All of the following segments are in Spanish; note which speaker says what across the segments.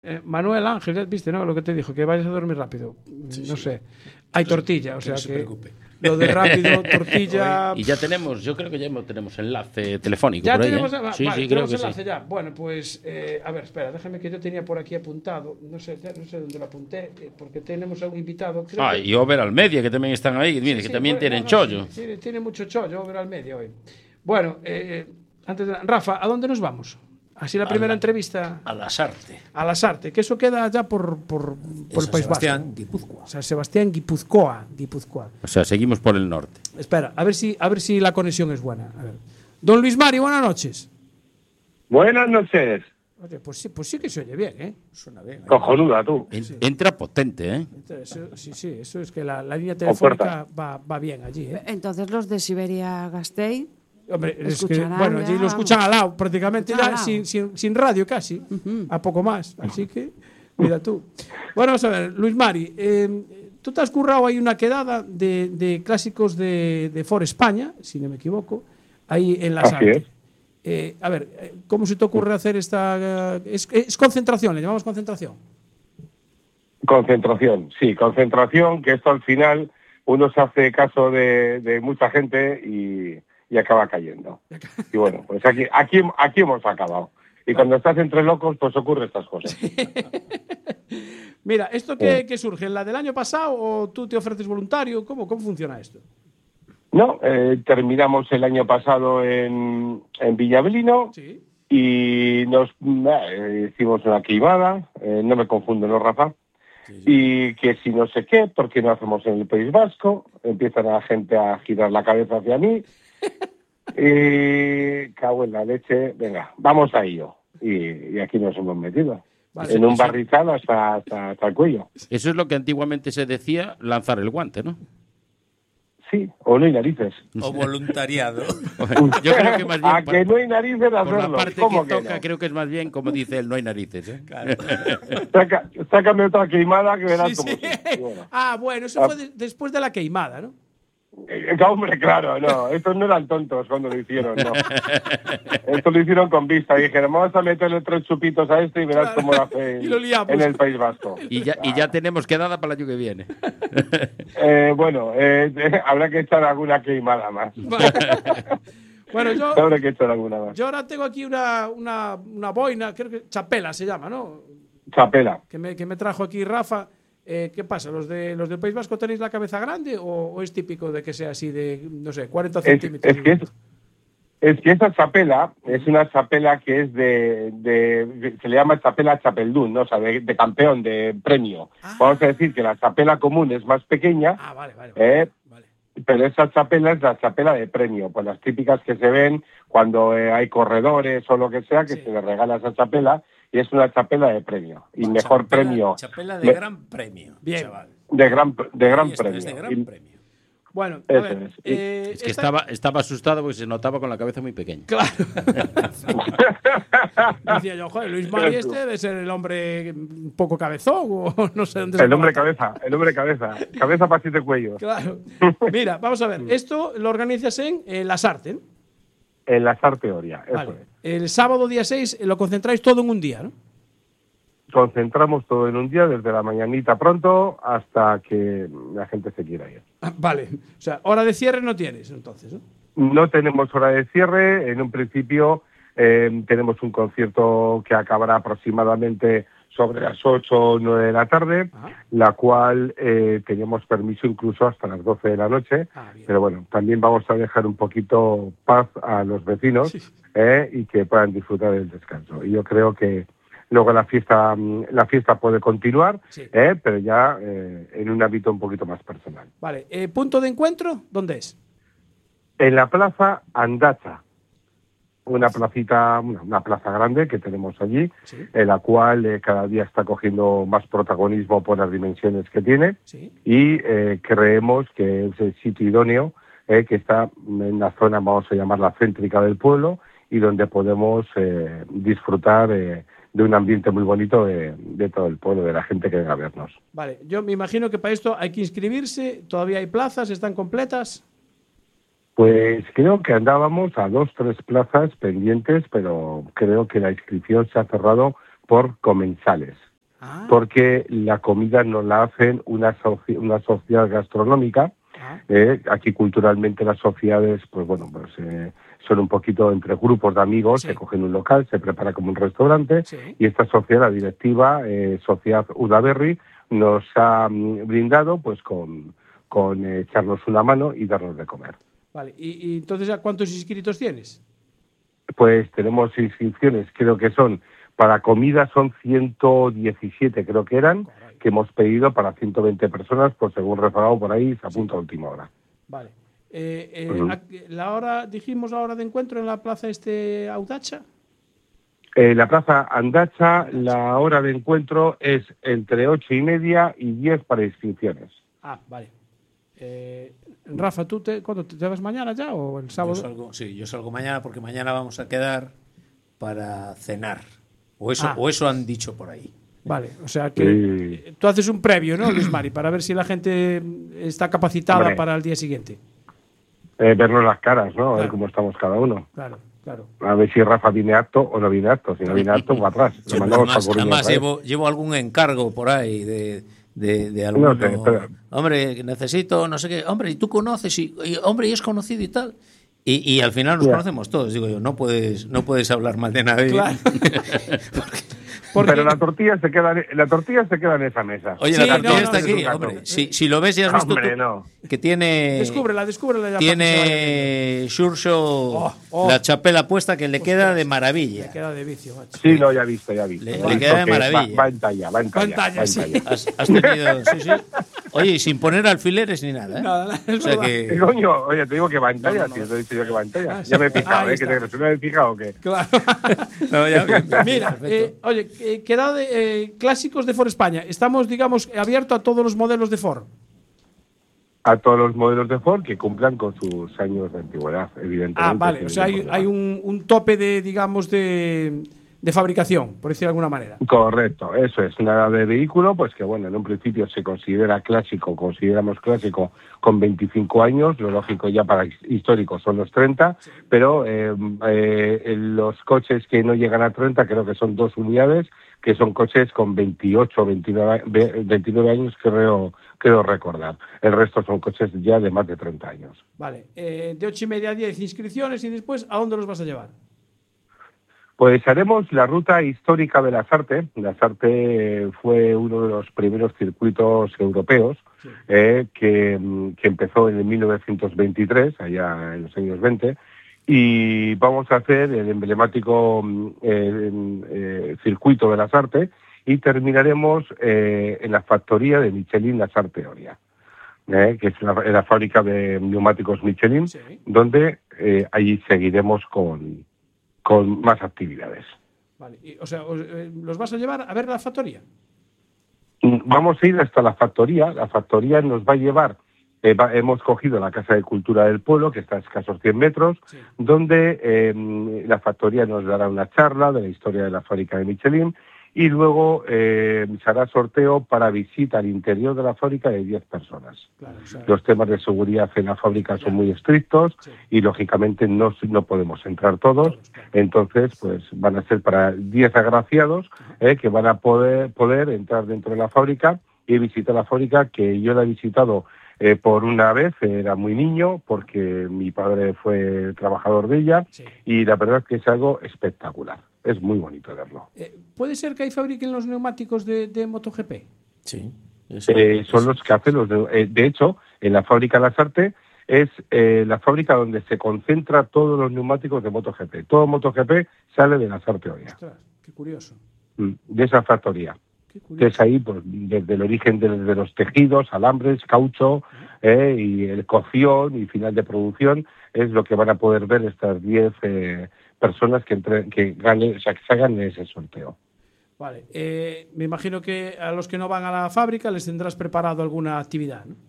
Speaker 1: Manuel Ángel, viste, ¿no? Lo que te dijo, que vayas a dormir rápido.
Speaker 2: Sí,
Speaker 1: No
Speaker 2: sí.
Speaker 1: sé. Hay tortilla, o
Speaker 2: Que
Speaker 1: sea
Speaker 2: no se
Speaker 1: que
Speaker 2: preocupe.
Speaker 1: lo de rápido, tortilla.
Speaker 3: Y ya tenemos, yo creo que ya tenemos enlace telefónico
Speaker 1: Ya
Speaker 3: por ahí,
Speaker 1: tenemos,
Speaker 3: ¿eh? Sí,
Speaker 1: vale,
Speaker 3: sí, creo
Speaker 1: tenemos
Speaker 3: que sí.
Speaker 1: enlace ya. Bueno, pues, a ver, espera, déjame que yo tenía por aquí apuntado, no sé dónde lo apunté, porque tenemos a un invitado. Creo
Speaker 3: Ah,
Speaker 1: que,
Speaker 3: y Over al Media, que también están ahí, mire,
Speaker 1: sí,
Speaker 3: que
Speaker 1: sí,
Speaker 3: también
Speaker 1: bueno,
Speaker 3: tienen
Speaker 1: no,
Speaker 3: chollo.
Speaker 1: sí, sí, tiene mucho chollo, ver al medio hoy. Bueno, antes de, Rafa, ¿a dónde nos vamos? Así la primera entrevista
Speaker 2: A Lasarte.
Speaker 1: a Lasarte, que eso queda ya por el
Speaker 2: San
Speaker 1: País
Speaker 2: Sebastián,
Speaker 1: Vasco.
Speaker 2: Guipúzcoa.
Speaker 1: San Sebastián, Guipúzcoa.
Speaker 3: O sea, seguimos por el norte.
Speaker 1: Espera, a ver si la conexión es buena. A ver. Don Luis Mari, buenas noches.
Speaker 4: Buenas noches.
Speaker 1: Oye, pues sí que se oye bien, ¿eh?
Speaker 2: Suena bien.
Speaker 4: Cojonuda, tú.
Speaker 3: Entra potente, ¿eh?
Speaker 1: Sí, eso es que la línea telefónica va bien allí, ¿eh?
Speaker 5: Entonces los de Siberia Gasteiz,
Speaker 1: Hombre, es que,
Speaker 5: escucharán
Speaker 1: bueno,
Speaker 5: ya,
Speaker 1: allí lo escuchan
Speaker 5: vamos.
Speaker 1: al lado, prácticamente
Speaker 5: Escuchan
Speaker 1: ya
Speaker 5: al lado.
Speaker 1: sin radio casi, a poco más. Así que, mira tú. Bueno, vamos a ver, Luis Mari, tú te has currado ahí una quedada de clásicos de For España, si no me equivoco, ahí en la
Speaker 4: Así
Speaker 1: Sarte.
Speaker 4: es.
Speaker 1: A ver, ¿cómo se te ocurre hacer esta...? Es concentración, le llamamos concentración.
Speaker 4: Concentración, sí, concentración, que esto al final uno se hace caso de mucha gente y acaba cayendo. Y bueno, pues aquí hemos acabado. Y cuando estás entre locos, pues ocurre estas cosas.
Speaker 1: Mira, ¿esto qué surge? ¿La del año pasado o tú te ofreces voluntario? ¿Cómo funciona esto?
Speaker 4: No, terminamos el año pasado en Villablino
Speaker 1: Sí.
Speaker 4: y nos hicimos una queimada, no me confundo, ¿no, Rafa? Y que si no sé qué, ¿por qué no hacemos en el País Vasco? Empiezan la gente a girar la cabeza hacia mí. Y cago en la leche, venga, vamos a ello. Y aquí nos hemos metido.
Speaker 1: Vale,
Speaker 4: En un barrizal hasta el cuello.
Speaker 3: Eso es lo que antiguamente se decía, lanzar el guante, ¿no?
Speaker 4: Sí, o no hay narices.
Speaker 2: O voluntariado.
Speaker 3: Yo creo que más bien
Speaker 4: A que no hay narices
Speaker 3: por la
Speaker 4: hacerlo.
Speaker 3: parte que
Speaker 4: ¿Cómo que
Speaker 3: toca,
Speaker 4: no?
Speaker 3: creo que es más bien, como dice él, no hay narices, ¿eh?
Speaker 2: Claro.
Speaker 4: Sácame otra queimada que verás
Speaker 1: Sí,
Speaker 4: cómo
Speaker 1: sí.
Speaker 4: sí. Bueno.
Speaker 1: Bueno, eso fue después de la queimada, ¿no?
Speaker 4: Hombre, claro, no, estos no eran tontos cuando lo hicieron, no. Esto lo hicieron con vista, dijeron, vamos a meterle 3 chupitos a este y verás cómo lo hace
Speaker 1: Y lo liamos.
Speaker 4: en el País Vasco.
Speaker 3: Y ya tenemos quedada para el año que viene.
Speaker 4: Bueno, habrá que echar alguna queimada más.
Speaker 1: Bueno,
Speaker 4: Habrá que echar alguna más.
Speaker 1: yo ahora tengo aquí una boina, creo que Chapela se llama, ¿no?
Speaker 4: Chapela.
Speaker 1: Que me trajo aquí Rafa. ¿Qué pasa? ¿Los del País Vasco tenéis la cabeza grande o es típico de que sea así de, no sé, 40 centímetros?
Speaker 4: Es que esa chapela es una chapela que es se le llama chapela chapeldún, ¿no? O sea, de campeón, de premio. Vamos a decir que la chapela común es más pequeña,
Speaker 1: Vale.
Speaker 4: pero esa chapela es la chapela de premio, pues las típicas que se ven cuando hay corredores o lo que sea, que se les regala esa chapela, y es una chapela de premio. Y mejor premio.
Speaker 2: Chapela de gran premio,
Speaker 1: Bien.
Speaker 2: chaval.
Speaker 4: De gran
Speaker 2: Esto
Speaker 4: premio.
Speaker 2: es de gran premio.
Speaker 1: Bueno, a
Speaker 4: Eso
Speaker 1: ver.
Speaker 4: es.
Speaker 3: Es que estaba asustado porque se notaba con la cabeza muy pequeña.
Speaker 1: Claro. Decía yo, joder, Luis Mari este debe ser el hombre un poco cabezón o no sé dónde se
Speaker 4: El hombre
Speaker 1: acaba.
Speaker 4: cabeza. Cabeza para 7 cuellos.
Speaker 1: Claro. Mira, vamos a ver. Esto lo organizas en Las Artes, ¿no?
Speaker 4: En la Sarteoria, eso
Speaker 1: Vale.
Speaker 4: es.
Speaker 1: El sábado día 6 lo concentráis todo en un día, ¿no?
Speaker 4: Concentramos todo en un día, desde la mañanita pronto hasta que la gente se quiera ir.
Speaker 1: Vale. O sea, hora de cierre no tienes, entonces, ¿no?
Speaker 4: No tenemos hora de cierre. En un principio tenemos un concierto que acabará aproximadamente sobre las 8 o 9 de la tarde, la cual teníamos permiso incluso hasta las 12 de la noche.
Speaker 1: Bien.
Speaker 4: Pero bueno, también vamos a dejar un poquito paz a los vecinos y que puedan disfrutar del descanso. Y yo creo que luego la fiesta puede continuar, pero ya en un ámbito un poquito más personal.
Speaker 1: Vale. ¿Punto de encuentro? ¿Dónde es?
Speaker 4: En la plaza Andacha, una plaza grande que tenemos allí, en la cual cada día está cogiendo más protagonismo por las dimensiones que tiene, y creemos que es el sitio idóneo, que está en la zona, vamos a llamarla céntrica del pueblo, y donde podemos disfrutar de un ambiente muy bonito de todo el pueblo, de la gente que venga a vernos.
Speaker 1: Vale, yo me imagino que para esto hay que inscribirse, todavía hay plazas, ¿están completas?
Speaker 4: Pues creo que andábamos a 2, 3 plazas pendientes, pero creo que la inscripción se ha cerrado por comensales. porque la comida nos la hacen una sociedad gastronómica. Aquí culturalmente las sociedades, pues bueno, pues son un poquito entre grupos de amigos, se cogen un local, se prepara como un restaurante, y esta sociedad, la directiva, Sociedad Udaberri, nos ha brindado pues con echarnos una mano y darnos de comer.
Speaker 1: Vale, y entonces, ¿a cuántos inscritos tienes?
Speaker 4: Pues tenemos inscripciones, creo que son, para comida son 117, creo que eran, que hemos pedido para 120 personas, pues según refagado por ahí, se apunta a última hora.
Speaker 1: Vale. Dijimos la hora de encuentro en la plaza Audacha.
Speaker 4: La plaza Andacha, la hora de encuentro es entre 8:30 y 10 para inscripciones.
Speaker 1: Vale. Rafa, ¿cuándo te vas mañana ya o el sábado?
Speaker 2: Yo salgo mañana porque mañana vamos a quedar para cenar. O eso han dicho por ahí.
Speaker 1: Vale, o sea que tú haces un previo, ¿no, Luis Mari? Para ver si la gente está capacitada para el día siguiente.
Speaker 4: Vernos las caras, ¿no? A ver cómo estamos cada uno.
Speaker 1: Claro.
Speaker 4: A ver si Rafa viene apto o no viene apto. Si no viene apto, va atrás.
Speaker 2: Además llevo algún encargo por ahí de alguno. Hombre, necesito, no sé qué. Hombre, ¿y tú conoces? Y es conocido y tal. Y al final nos conocemos todos. Digo yo, no puedes hablar mal de nadie.
Speaker 1: Claro.
Speaker 4: Pero la tortilla se queda en esa mesa.
Speaker 2: Oye, la tortilla está aquí, hombre. Si lo ves, ya has visto que tiene...
Speaker 1: Descúbrela ya.
Speaker 2: Tiene Xurxo la chapela puesta que le queda de maravilla.
Speaker 1: Le queda de vicio, macho.
Speaker 4: Sí, no, ya he visto.
Speaker 2: Le queda de maravilla.
Speaker 4: Va en talla.
Speaker 1: Sí.
Speaker 2: Has tenido... Sí. Oye, y sin poner alfileres ni nada, ¿eh?
Speaker 1: Nada,
Speaker 2: o sea que...
Speaker 4: Coño, oye, te digo que va en talla, tío. Te he dicho yo que va en talla. Ya me he fijado, ¿que te crees? ¿No me he fijado o qué?
Speaker 1: Claro.
Speaker 2: No, ya bien.
Speaker 1: Mira, oye, quedado de clásicos de Ford España. Estamos, digamos, abiertos a todos los modelos de Ford.
Speaker 4: A todos los modelos de Ford que cumplan con sus años de antigüedad, evidentemente.
Speaker 1: Vale. O sea, hay un tope de, digamos, de fabricación, por decirlo de alguna manera.
Speaker 4: Correcto, eso es. Una de vehículo, pues que bueno, en un principio se consideramos clásico con 25 años, lo lógico ya para históricos son los 30, pero los coches que no llegan a 30 creo que son 2 unidades, que son coches con 28 o 29 años, creo recordar. El resto son coches ya de más de 30 años.
Speaker 1: Vale, de 8:30 a 10 inscripciones y después, ¿a dónde los vas a llevar?
Speaker 4: Pues haremos la ruta histórica de Lasarte. Lasarte fue uno de los primeros circuitos europeos que empezó en el 1923, allá en los años 20, y vamos a hacer el emblemático circuito de Lasarte y terminaremos en la factoría de Michelin Lasarte Oria, que es la fábrica de neumáticos Michelin, donde allí seguiremos con más actividades.
Speaker 1: Vale, o sea, ¿los vas a llevar a ver la factoría?
Speaker 4: Vamos a ir hasta la factoría. La factoría nos va a llevar, hemos cogido la Casa de Cultura del Pueblo, que está a escasos 100 metros, donde la factoría nos dará una charla de la historia de la fábrica de Michelin y luego se hará sorteo para visita al interior de la fábrica de 10 personas. Claro, o sea, los temas de seguridad en la fábrica son muy estrictos y lógicamente no podemos entrar todos, entonces pues van a ser para 10 agraciados que van a poder entrar dentro de la fábrica y visitar la fábrica, que yo la he visitado por una vez, era muy niño, porque mi padre fue trabajador de ella, y la verdad es que es algo espectacular. Es muy bonito verlo.
Speaker 1: ¿Puede ser que ahí fabriquen los neumáticos de MotoGP?
Speaker 2: Sí.
Speaker 4: Son los que hacen los... de hecho, en la fábrica Lasarte es la fábrica donde se concentra todos los neumáticos de MotoGP. Todo MotoGP sale de Lasarte Oria.
Speaker 1: Ostras, qué curioso.
Speaker 4: De esa factoría. Que es ahí, pues, desde el origen de los tejidos, alambres, caucho, y el cocción y final de producción, es lo que van a poder ver estas 10 personas que hagan ese sorteo.
Speaker 1: Vale, me imagino que a los que no van a la fábrica les tendrás preparado alguna actividad, ¿no?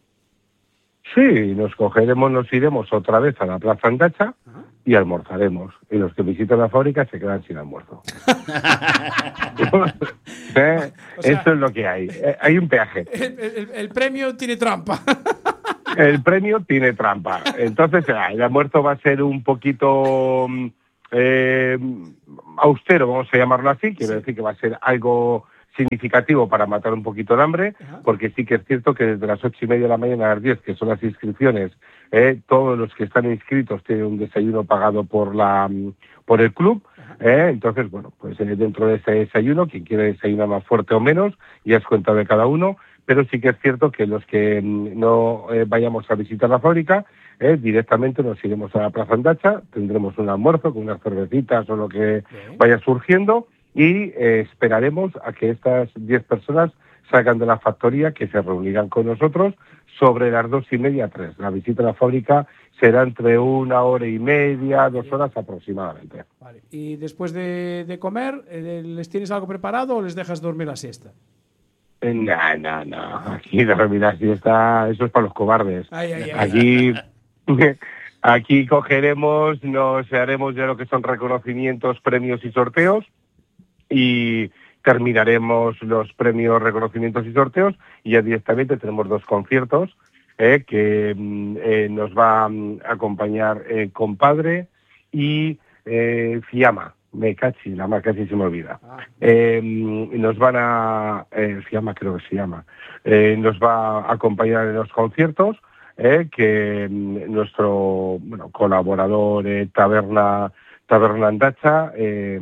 Speaker 4: Sí, nos iremos otra vez a la Plaza Andacha y almorzaremos. Y los que visitan la fábrica se quedan sin almuerzo. O sea, eso es lo que hay. Hay un peaje.
Speaker 1: El premio tiene trampa.
Speaker 4: El premio tiene trampa. Entonces, el almuerzo va a ser un poquito austero, vamos a llamarlo así. Quiero decir que va a ser algo significativo para matar un poquito el hambre, porque sí que es cierto que desde las 8:30 de la mañana a las 10, que son las inscripciones, todos los que están inscritos tienen un desayuno pagado por el club. Entonces, bueno, pues dentro de ese desayuno, quien quiera desayunar más fuerte o menos, ya es cuenta de cada uno, pero sí que es cierto que los que no vayamos a visitar la fábrica, directamente nos iremos a la Plaza Andacha, tendremos un almuerzo con unas cervecitas o lo que vaya surgiendo, y esperaremos a que estas 10 personas salgan de la factoría, que se reunirán con nosotros sobre las 2:30, 3. La visita a la fábrica será entre 1 hora y media, 2 horas aproximadamente.
Speaker 1: Vale. Y después de comer, ¿les tienes algo preparado o les dejas dormir la siesta?
Speaker 4: No. Aquí dormir la siesta, eso es para los cobardes. Aquí cogeremos, nos haremos de lo que son reconocimientos, premios y sorteos, y terminaremos los premios, reconocimientos y sorteos, y ya directamente tenemos 2 conciertos que nos va a acompañar Compadre y Fiamma. Casi se me olvida. Nos van a... Fiamma creo que se llama. Nos va a acompañar en los conciertos, que nuestro colaborador Taberna Andacha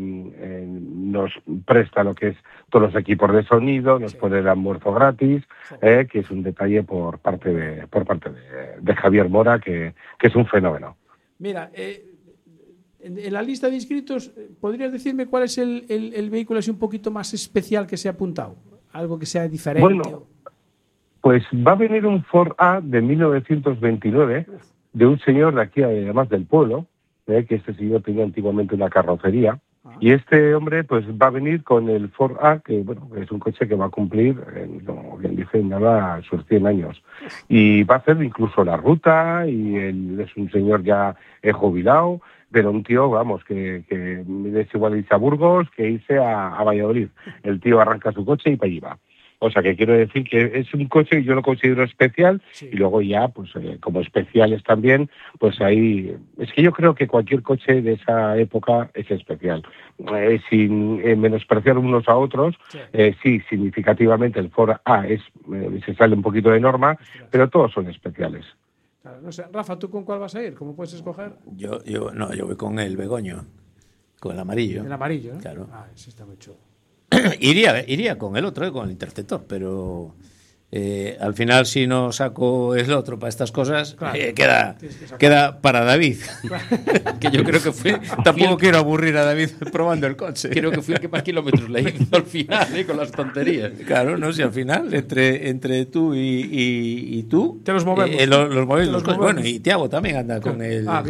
Speaker 4: nos presta lo que es todos los equipos de sonido, nos pone el almuerzo gratis, que es un detalle por parte de Javier Mora, que es un fenómeno.
Speaker 1: Mira, en la lista de inscritos, ¿podrías decirme cuál es el vehículo así un poquito más especial que se ha apuntado? Algo que sea diferente.
Speaker 4: Bueno, pues va a venir un Ford A de 1929 de un señor de aquí, además del pueblo, que este señor tenía antiguamente una carrocería, y este hombre pues va a venir con el Ford A, que bueno, es un coche que va a cumplir, como bien dice, nada, sus 100 años, y va a hacer incluso la ruta, y él es un señor ya jubilado, pero un tío, vamos, que es igual irse a Burgos que irse a Valladolid. El tío arranca su coche y para allí va. O sea, que quiero decir que es un coche que yo lo considero especial, y luego ya, pues como especiales también, pues ahí... Es que yo creo que cualquier coche de esa época es especial. Sin menospreciar unos a otros, sí, significativamente el Ford A se sale un poquito de norma, pero todos son especiales.
Speaker 1: Claro, no sé, Rafa, ¿tú con cuál vas a ir? ¿Cómo puedes escoger?
Speaker 2: Yo voy con el Begoño, con el amarillo.
Speaker 1: El amarillo, ¿no?
Speaker 2: Claro.
Speaker 1: Ese está muy chulo.
Speaker 2: Iría con el otro, con el Interceptor, pero al final si no saco el otro para estas cosas, claro, queda para David. Claro. Que yo creo que fue... Tampoco quiero aburrir a David probando el coche.
Speaker 3: Creo que fui el que más kilómetros le hizo al final, con las tonterías.
Speaker 2: Claro, no sé, al final, entre tú y tú...
Speaker 1: Te los movemos.
Speaker 2: Los movemos. Bueno, y Tiago también anda con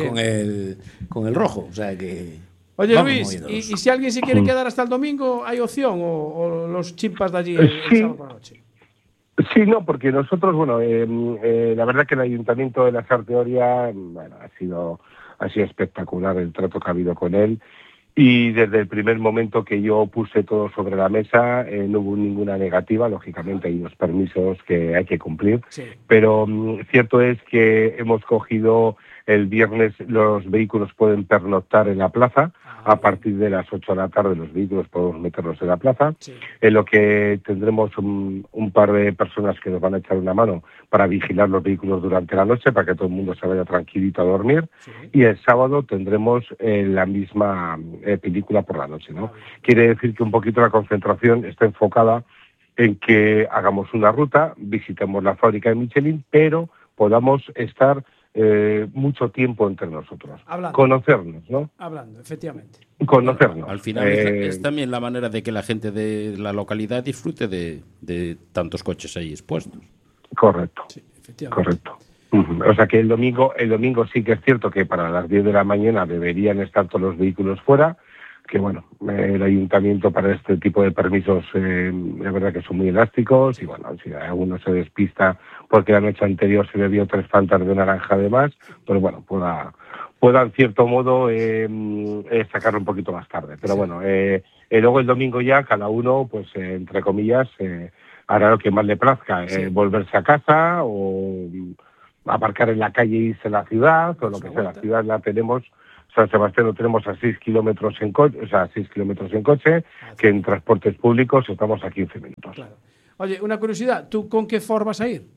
Speaker 2: el rojo, o sea que...
Speaker 1: Oye, Luis, ¿y si alguien se quiere quedar hasta el domingo, hay opción o los chimpas de allí el sábado por la noche?
Speaker 4: Sí, no, porque nosotros, bueno, la verdad que el Ayuntamiento de la Sarteoria, bueno, ha sido espectacular el trato que ha habido con él, y desde el primer momento que yo puse todo sobre la mesa no hubo ninguna negativa. Lógicamente hay unos permisos que hay que cumplir, pero cierto es que hemos cogido el viernes, los vehículos pueden pernoctar en la plaza. A partir de las 8 de la tarde los vehículos podemos meterlos en la plaza, en lo que tendremos un par de personas que nos van a echar una mano para vigilar los vehículos durante la noche, para que todo el mundo se vaya tranquilito a dormir, y el sábado tendremos la misma película por la noche, ¿no? Quiere decir que un poquito la concentración está enfocada en que hagamos una ruta, visitemos la fábrica de Michelin, pero podamos estar mucho tiempo entre nosotros.
Speaker 1: Hablando.
Speaker 4: Conocernos, ¿no?
Speaker 1: Hablando, efectivamente.
Speaker 4: Conocernos.
Speaker 3: Al final es también la manera de que la gente de la localidad disfrute de tantos coches ahí expuestos.
Speaker 4: Correcto.
Speaker 1: Sí, efectivamente.
Speaker 4: Correcto. O sea que el domingo sí que es cierto que para las 10 de la mañana deberían estar todos los vehículos fuera, que bueno, el ayuntamiento para este tipo de permisos la verdad que son muy elásticos, y bueno, si alguno se despista porque la noche anterior se bebió 3 fantas de naranja además, pues bueno, pueda en cierto modo sacarlo un poquito más tarde. Pero bueno, luego el domingo ya cada uno, pues entre comillas, hará lo que más le plazca, volverse a casa o aparcar en la calle e irse a la ciudad, o lo que sea. La ciudad la tenemos San Sebastián lo tenemos a 6 kilómetros en coche, que en transportes públicos estamos a 15 minutos.
Speaker 1: Claro. Oye, una curiosidad, ¿tú con qué Ford vas a ir?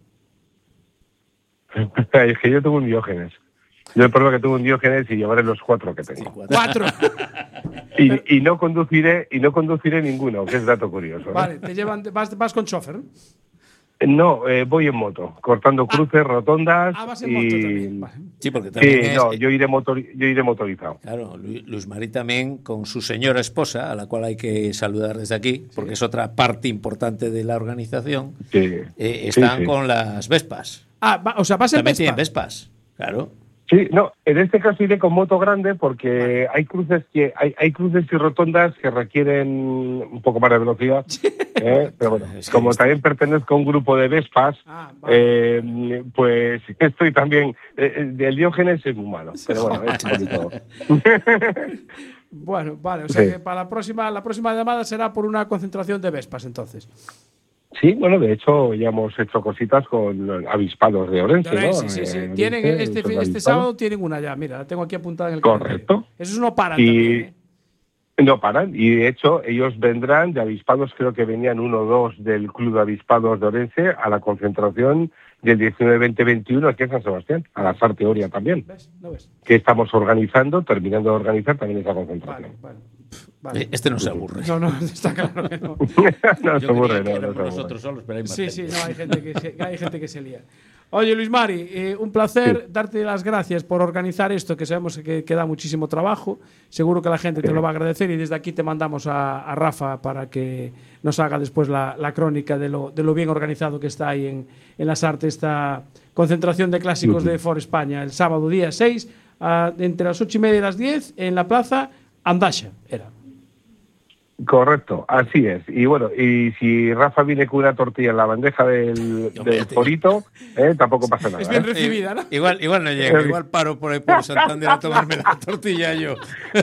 Speaker 4: Es que yo tengo un Diógenes. Yo el problema que tengo un Diógenes y llevaré los 4 que tengo.
Speaker 1: Sí, 4.
Speaker 4: Y no conduciré ninguno, que es dato curioso.
Speaker 1: Vale, vas con chofer, ¿no?
Speaker 4: No, voy en moto, cortando cruces, rotondas.
Speaker 1: Vas en moto también. Vale.
Speaker 2: Sí, porque también
Speaker 4: yo iré motorizado.
Speaker 2: Claro, Luis Mari también con su señora esposa, a la cual hay que saludar desde aquí, porque es otra parte importante de la organización.
Speaker 4: Sí.
Speaker 2: Están con las Vespas.
Speaker 1: O sea, vas en
Speaker 2: También
Speaker 1: Vespa.
Speaker 2: tienen Vespas, claro.
Speaker 4: Sí, no, en este caso iré con moto grande porque hay cruces y rotondas que requieren un poco más de velocidad. Pero bueno, como también pertenezco a un grupo de Vespas, pues estoy también. El Diógenes es muy malo, pero bueno, es un poquito.
Speaker 1: Bueno, vale, o sea que para la próxima llamada será por una concentración de Vespas, entonces.
Speaker 4: Sí, bueno, de hecho ya hemos hecho cositas con avispados de Orense, ¿no?
Speaker 1: Sí. Tienen este sábado tienen una ya, mira, la tengo aquí apuntada en el
Speaker 4: Correcto.
Speaker 1: calendario. Esos no paran también,
Speaker 4: No paran, y de hecho ellos vendrán de avispados, creo que venían 1 o 2 del Club de Avispados de Orense a la concentración del 19, 20, 21 aquí en San Sebastián, a la Sarte Oria también.
Speaker 1: ¿Ves? ¿No ves?
Speaker 4: Que estamos organizando, terminando de organizar también esa concentración.
Speaker 1: Vale.
Speaker 2: Este no se aburre.
Speaker 1: No, está claro que no.
Speaker 4: No se aburre, no.
Speaker 3: Nosotros solos, pero hay más
Speaker 1: Sí, no, hay gente que se lía. Oye, Luis Mari, un placer darte las gracias por organizar esto, que sabemos que da muchísimo trabajo. Seguro que la gente te lo va a agradecer y desde aquí te mandamos a Rafa para que nos haga después la crónica de lo bien organizado que está ahí en las artes, esta concentración de clásicos de Ford España, el sábado día 6, entre las 8:30 y las 10, en la plaza Andaxa, era.
Speaker 4: Correcto, así es. Y bueno, y si Rafa viene con una tortilla en la bandeja del porito, tampoco pasa nada.
Speaker 1: Es bien recibida, ¿no?
Speaker 2: Igual no llego, igual paro por ahí por Santander a tomarme la tortilla yo.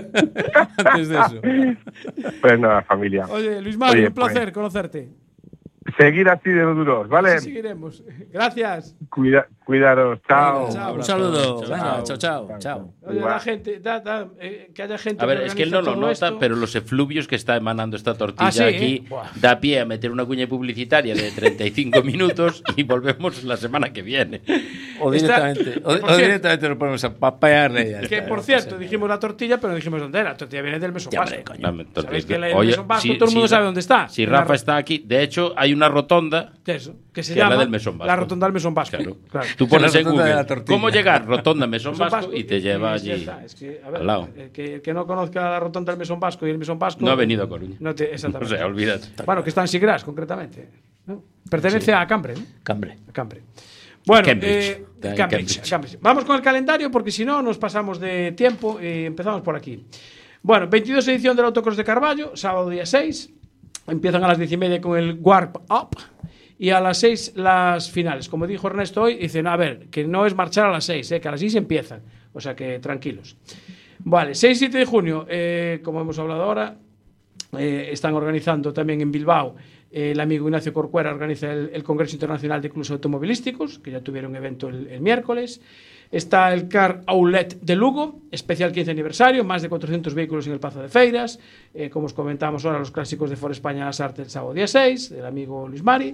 Speaker 2: Antes de eso.
Speaker 4: Pues nada, familia.
Speaker 1: Oye, Luis Mari, un placer conocerte.
Speaker 4: Seguir así de duros, ¿vale?
Speaker 1: Así seguiremos. Gracias.
Speaker 4: Cuidaros, chao.
Speaker 2: Un saludo. Chao.
Speaker 1: Oye, la gente, que haya gente.
Speaker 3: A ver, es que él no lo nota, pero los efluvios que está emanando esta tortilla aquí da pie a meter una cuña publicitaria de 35 minutos y volvemos la semana que viene.
Speaker 2: O directamente nos ponemos a papearle.
Speaker 1: Que por cierto, dijimos la tortilla, pero no dijimos dónde era. La tortilla viene del Mesón Vasco. ¿Sabéis que el Mesón Vasco todo el mundo sabe dónde está?
Speaker 3: Si Rafa está aquí, de hecho, hay una rotonda
Speaker 1: que se llama
Speaker 3: la del Mesón Vasco.
Speaker 1: La rotonda del Mesón Vasco.
Speaker 3: Claro. Tú pones en Google cómo llegar rotonda Mesón Vasco y te lleva allí al lado.
Speaker 1: El que no conozca la rotonda del Mesón Vasco y el Mesón Vasco
Speaker 3: no ha venido a Coruña.
Speaker 1: Exactamente.
Speaker 3: O sea, olvídate.
Speaker 1: Bueno, que está en Sigras, concretamente, ¿no? Pertenece a Cambre, ¿no?
Speaker 2: Cambre.
Speaker 1: Bueno,
Speaker 2: Cambridge.
Speaker 1: Vamos con el calendario porque si no nos pasamos de tiempo y empezamos por aquí. Bueno, 22 edición del Autocross de Carballo, sábado día 6. Empiezan a las 10:30 con el Warp Up y a las 6 las finales. Como dijo Ernesto hoy, dicen, a ver, que no es marchar a las 6, que a las 6 empiezan. O sea que tranquilos. Vale, 6 y 7 de junio, como hemos hablado ahora, están organizando también en Bilbao. El amigo Ignacio Corcuera organiza el Congreso Internacional de Clubes Automovilísticos, que ya tuvieron evento el miércoles. Está el Car Outlet de Lugo, especial 15 aniversario, más de 400 vehículos en el Pazo de Feiras. Como os comentamos ahora, los clásicos de Ford España las Artes el sábado día 6, del amigo Luis Mari.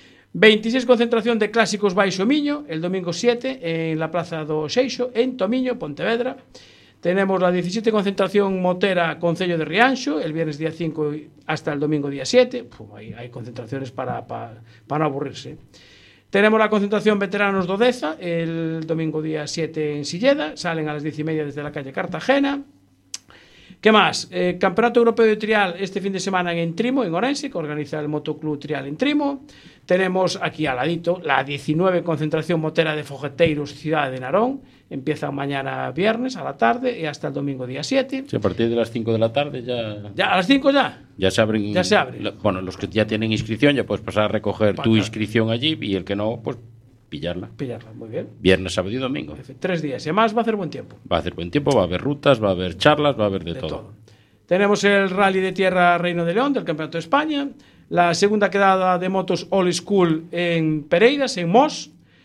Speaker 1: 26 concentración de clásicos Baixo Miño, el domingo 7, en la Plaza do Seixo, en Tomiño, Pontevedra. Tenemos la 17 concentración motera Concello de Rianxo, el viernes día 5 hasta el domingo día 7. Hay concentraciones para no aburrirse. Tenemos la concentración veteranos do Deza, el domingo día 7 en Silleda, salen a las 10:30 desde la calle Cartagena. ¿Qué más? Campeonato Europeo de Trial este fin de semana en Trimo, en Orense, que organiza el Motoclub Trial en Trimo. Tenemos aquí al ladito la 19 concentración motera de Fogueteiros Ciudad de Narón. Empieza mañana viernes a la tarde y hasta el domingo día 7.
Speaker 3: Sí, a partir de las 5 de la tarde ya...
Speaker 1: ¿Ya a las 5 ya?
Speaker 3: Ya se abren.
Speaker 1: Ya se abre.
Speaker 3: Bueno, los que ya tienen inscripción ya puedes pasar a recoger tu inscripción allí y el que no, pues pillarla.
Speaker 1: Muy bien.
Speaker 3: Viernes, sábado y domingo.
Speaker 1: 3 días. Y además va a hacer buen tiempo.
Speaker 3: Va a hacer buen tiempo, va a haber rutas, va a haber charlas, va a haber de todo.
Speaker 1: Tenemos el Rally de Tierra Reino de León del Campeonato de España. La segunda quedada de motos All School en Pereiras, en Mos.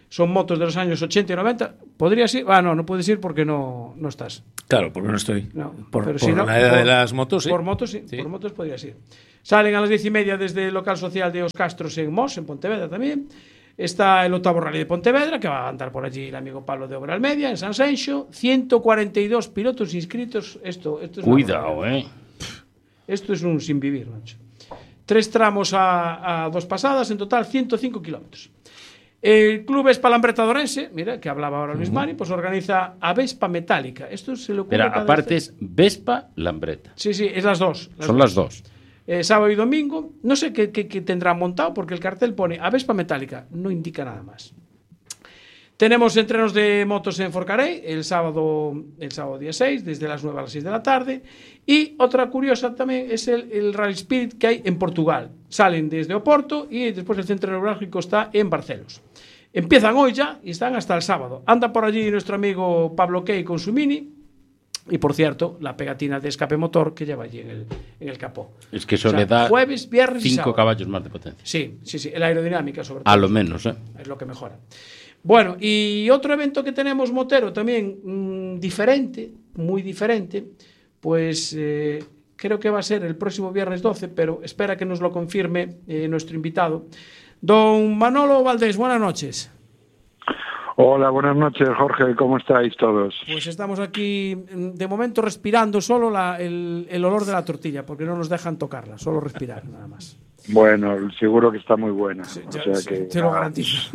Speaker 1: son motos de los años 80 y 90. ¿Podrías ir? No puedes ir porque no estás.
Speaker 2: Claro, porque no estoy.
Speaker 1: No,
Speaker 2: por
Speaker 1: si no,
Speaker 2: la edad de las motos, sí.
Speaker 1: Por motos, sí. Por motos podrías ir. Salen a las 10:30 desde el local social de Os Castros en Mos, en Pontevedra también. Está el 8º Rally de Pontevedra, que va a andar por allí el amigo Pablo de Obra Almedia, en San Senxo. 142 pilotos inscritos. Esto es
Speaker 3: Cuidado,
Speaker 1: Esto es un sin vivir, macho. 3 tramos a 2 pasadas, en total 105 kilómetros. El club Vespa Lambreta Dorense, mira, que hablaba ahora Luis Mari, pues organiza a Vespa Metálica. Esto se lo ocurre.
Speaker 3: Pero aparte es Vespa Lambreta.
Speaker 1: Sí, es las dos.
Speaker 3: Las dos.
Speaker 1: Sábado y domingo, no sé qué tendrán montado, porque el cartel pone a Vespa Metálica, no indica nada más. Tenemos entrenos de motos en Forcarey el sábado día 6, desde las 9 a las 6 de la tarde. Y otra curiosa también es el Rally Spirit que hay en Portugal. Salen desde Oporto y después el centro neurálgico está en Barcelos. Empiezan hoy ya y están hasta el sábado. Anda por allí nuestro amigo Pablo Key con su Mini. Y por cierto, la pegatina de escape motor que lleva allí en el capó.
Speaker 3: Es que eso le da
Speaker 1: jueves, viernes
Speaker 3: 5 caballos más de potencia.
Speaker 1: Sí, la aerodinámica sobre todo.
Speaker 3: A lo menos,
Speaker 1: es lo que mejora. Bueno, y otro evento que tenemos motero también diferente, muy diferente, pues creo que va a ser el próximo viernes 12, pero espera que nos lo confirme nuestro invitado. Don Manolo Valdés, buenas noches.
Speaker 6: Hola, buenas noches, Jorge. ¿Cómo estáis todos?
Speaker 1: Pues estamos aquí, de momento, respirando solo el olor de la tortilla, porque no nos dejan tocarla, solo respirar, nada más.
Speaker 6: Bueno, seguro que está muy buena.
Speaker 1: Sí, te lo garantizo.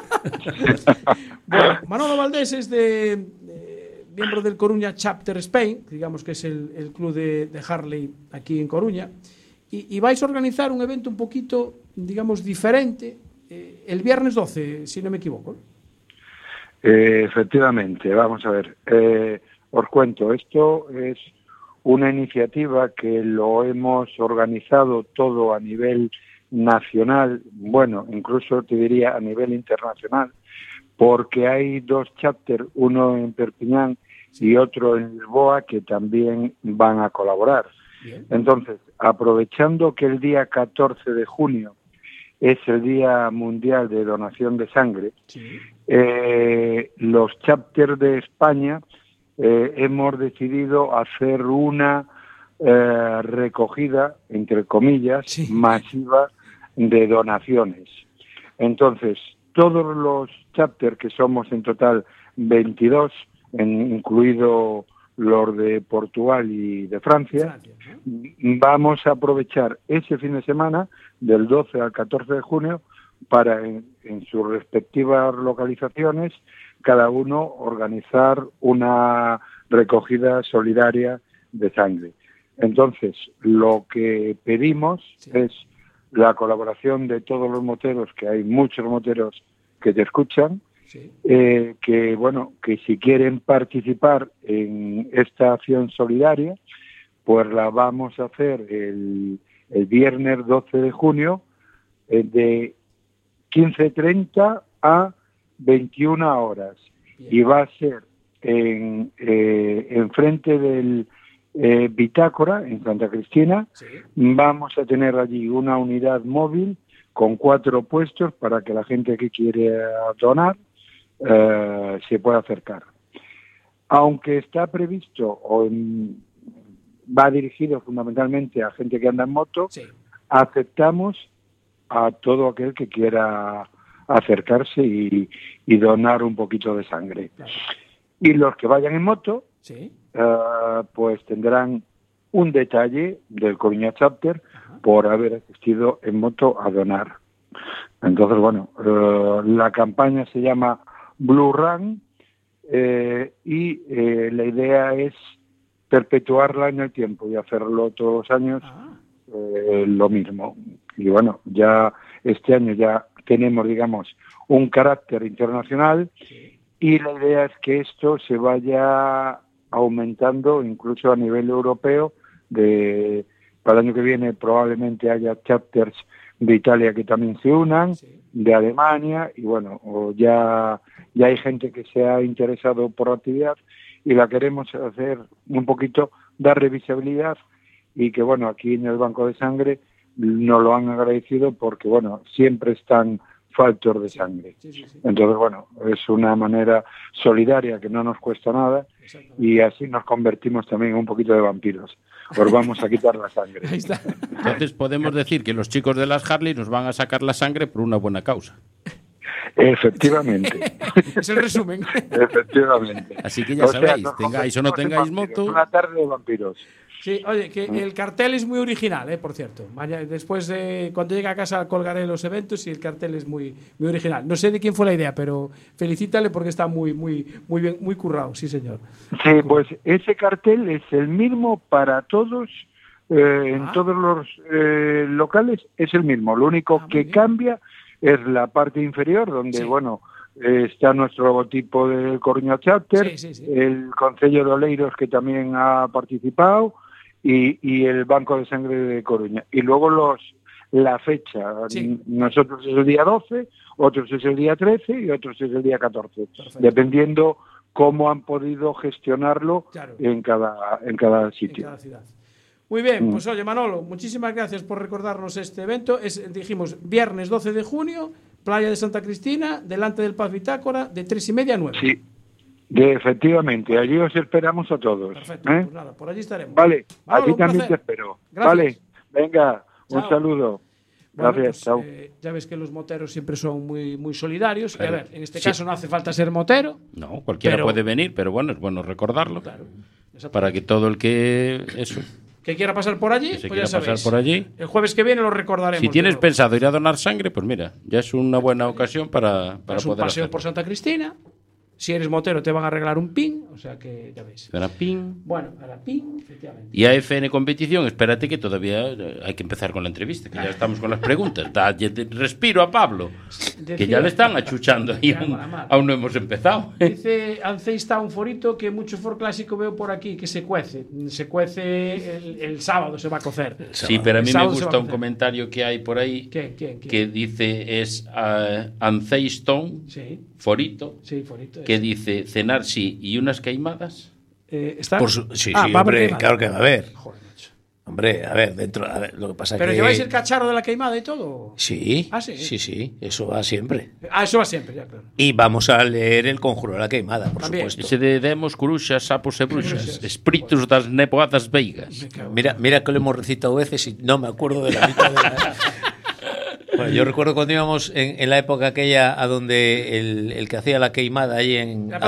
Speaker 1: Bueno, Manolo Valdés es miembro del Coruña Chapter Spain, digamos que es el club de Harley aquí en Coruña, y vais a organizar un evento un poquito, digamos, diferente el viernes 12, si no me equivoco.
Speaker 6: Efectivamente, vamos a ver. Os cuento, esto es una iniciativa que lo hemos organizado todo a nivel nacional, bueno, incluso te diría a nivel internacional, porque hay 2 chapters, uno en Perpiñán y otro en Lisboa, que también van a colaborar. Bien. Entonces, aprovechando que el día 14 de junio es el Día Mundial de Donación de Sangre, sí. Los chapters de España hemos decidido hacer una recogida, entre comillas, sí, masiva de donaciones. Entonces, todos los chapters, que somos en total 22, incluido los de Portugal y de Francia, vamos a aprovechar ese fin de semana, del 12 al 14 de junio, para en sus respectivas localizaciones, cada uno organizar una recogida solidaria de sangre. Entonces, lo que pedimos es la colaboración de todos los moteros, que hay muchos moteros que te escuchan, que si quieren participar en esta acción solidaria, pues la vamos a hacer el viernes 12 de junio de 15:30 a 21 horas. Bien. Y va a ser en frente del Bitácora, en Santa Cristina. Sí. Vamos a tener allí una unidad móvil con 4 puestos para que la gente que quiere donar se pueda acercar. Aunque está previsto va dirigido fundamentalmente a gente que anda en moto, sí, aceptamos a todo aquel que quiera acercarse y donar un poquito de sangre. Claro. Y los que vayan en moto, sí, pues tendrán un detalle del Coruña Chapter por haber asistido en moto a donar. Entonces, bueno, la campaña se llama Blue Run y la idea es perpetuarla en el tiempo y hacerlo todos los años lo mismo. Y bueno, ya este año ya tenemos, digamos, un carácter internacional, y la idea es que esto se vaya aumentando incluso a nivel europeo. Para el año que viene probablemente haya chapters de Italia que también se unan, de Alemania, y bueno, ya hay gente que se ha interesado por la actividad y la queremos hacer un poquito, darle visibilidad, y que bueno, aquí en el Banco de Sangre nos lo han agradecido porque bueno, siempre están faltos de sangre. Entonces, bueno, es una manera solidaria que no nos cuesta nada y así nos convertimos también en un poquito de vampiros. Os vamos a quitar la sangre.
Speaker 1: Ahí está.
Speaker 3: Entonces podemos decir que los chicos de las Harley nos van a sacar la sangre por una buena causa.
Speaker 6: Efectivamente.
Speaker 1: Es el resumen.
Speaker 6: Efectivamente.
Speaker 3: Así que ya sabéis, tengáis o no tengáis moto.
Speaker 6: Una tarde de vampiros.
Speaker 1: Sí, oye, que el cartel es muy original, por cierto. Después, cuando llegue a casa, colgaré los eventos y el cartel es muy, muy original. No sé de quién fue la idea, pero felicítale porque está muy bien, muy currado, sí, señor.
Speaker 6: Sí, pues ese cartel es el mismo para todos, en todos los locales es el mismo. Lo único que cambia es la parte inferior, donde, bueno, está nuestro logotipo del Coruña Chapter, el Concello de Oleiros, que también ha participado, y el Banco de Sangre de Coruña. Y luego la fecha. Nosotros es el día 12, otros es el día 13 y otros es el día 14. Perfecto. Dependiendo cómo han podido gestionarlo en cada sitio.
Speaker 1: En cada ciudad. Muy bien, pues oye, Manolo, muchísimas gracias por recordarnos este evento. Dijimos, viernes 12 de junio, Playa de Santa Cristina, delante del Paz Bitácora, de 3:30 a 9.
Speaker 6: Sí. Efectivamente, allí os esperamos a todos.
Speaker 1: Perfecto, pues nada, por allí estaremos.
Speaker 6: Vale, allí también te espero.
Speaker 1: Gracias.
Speaker 6: Vale, venga,
Speaker 1: chao.
Speaker 6: Un saludo. Gracias,
Speaker 1: pues,
Speaker 6: chao.
Speaker 1: Ya ves que los moteros siempre son muy solidarios. Y a ver, en este caso no hace falta ser motero.
Speaker 3: No, cualquiera puede venir, pero bueno, es bueno recordarlo. Claro, para que todo el que
Speaker 1: quiera pasar por allí, pues ya sabéis.
Speaker 3: Por allí.
Speaker 1: El jueves que viene lo recordaremos.
Speaker 3: Si tienes pensado ir a donar sangre, pues mira, ya es una buena ocasión para poder
Speaker 1: un paseo
Speaker 3: hacerlo.
Speaker 1: por Santa Cristina. Si eres motero te van a arreglar un pin, o sea que ya veis.
Speaker 3: Para pin.
Speaker 1: Bueno, para pin, efectivamente.
Speaker 3: Y a FN Competición, espérate que todavía hay que empezar con la entrevista, que ya estamos con las preguntas. Respiro a Pablo, que ya le están achuchando y aún no hemos empezado.
Speaker 1: Dice Anceista un forito que mucho for clásico veo por aquí, que se cuece. Se cuece el sábado, se va a cocer.
Speaker 3: Sí, pero a mí me gusta un comentario que hay por ahí.
Speaker 1: ¿Quién?
Speaker 3: Que dice es Anceiston.
Speaker 1: Sí. Forito
Speaker 3: que dice cenar sí y unas queimadas.
Speaker 2: Sí, hombre, claro que va a haber. Joder, macho. Hombre, a ver, lo que pasa
Speaker 1: ¿Pero
Speaker 2: que...
Speaker 1: lleváis el cacharro de la queimada y todo?
Speaker 2: Sí.
Speaker 1: ¿Ah, sí?
Speaker 2: Sí, eso va siempre.
Speaker 1: Eso va siempre, ya, claro.
Speaker 2: Y vamos a leer el Conjuro de la Queimada, por supuesto.
Speaker 3: Ese de demos, coruxas, sapos e bruxas, espíritus das nepoadas veigas.
Speaker 2: Mira que lo hemos recitado veces y no me acuerdo de la mitad de la... Bueno, yo recuerdo cuando íbamos en la época aquella a donde el que hacía la queimada ahí a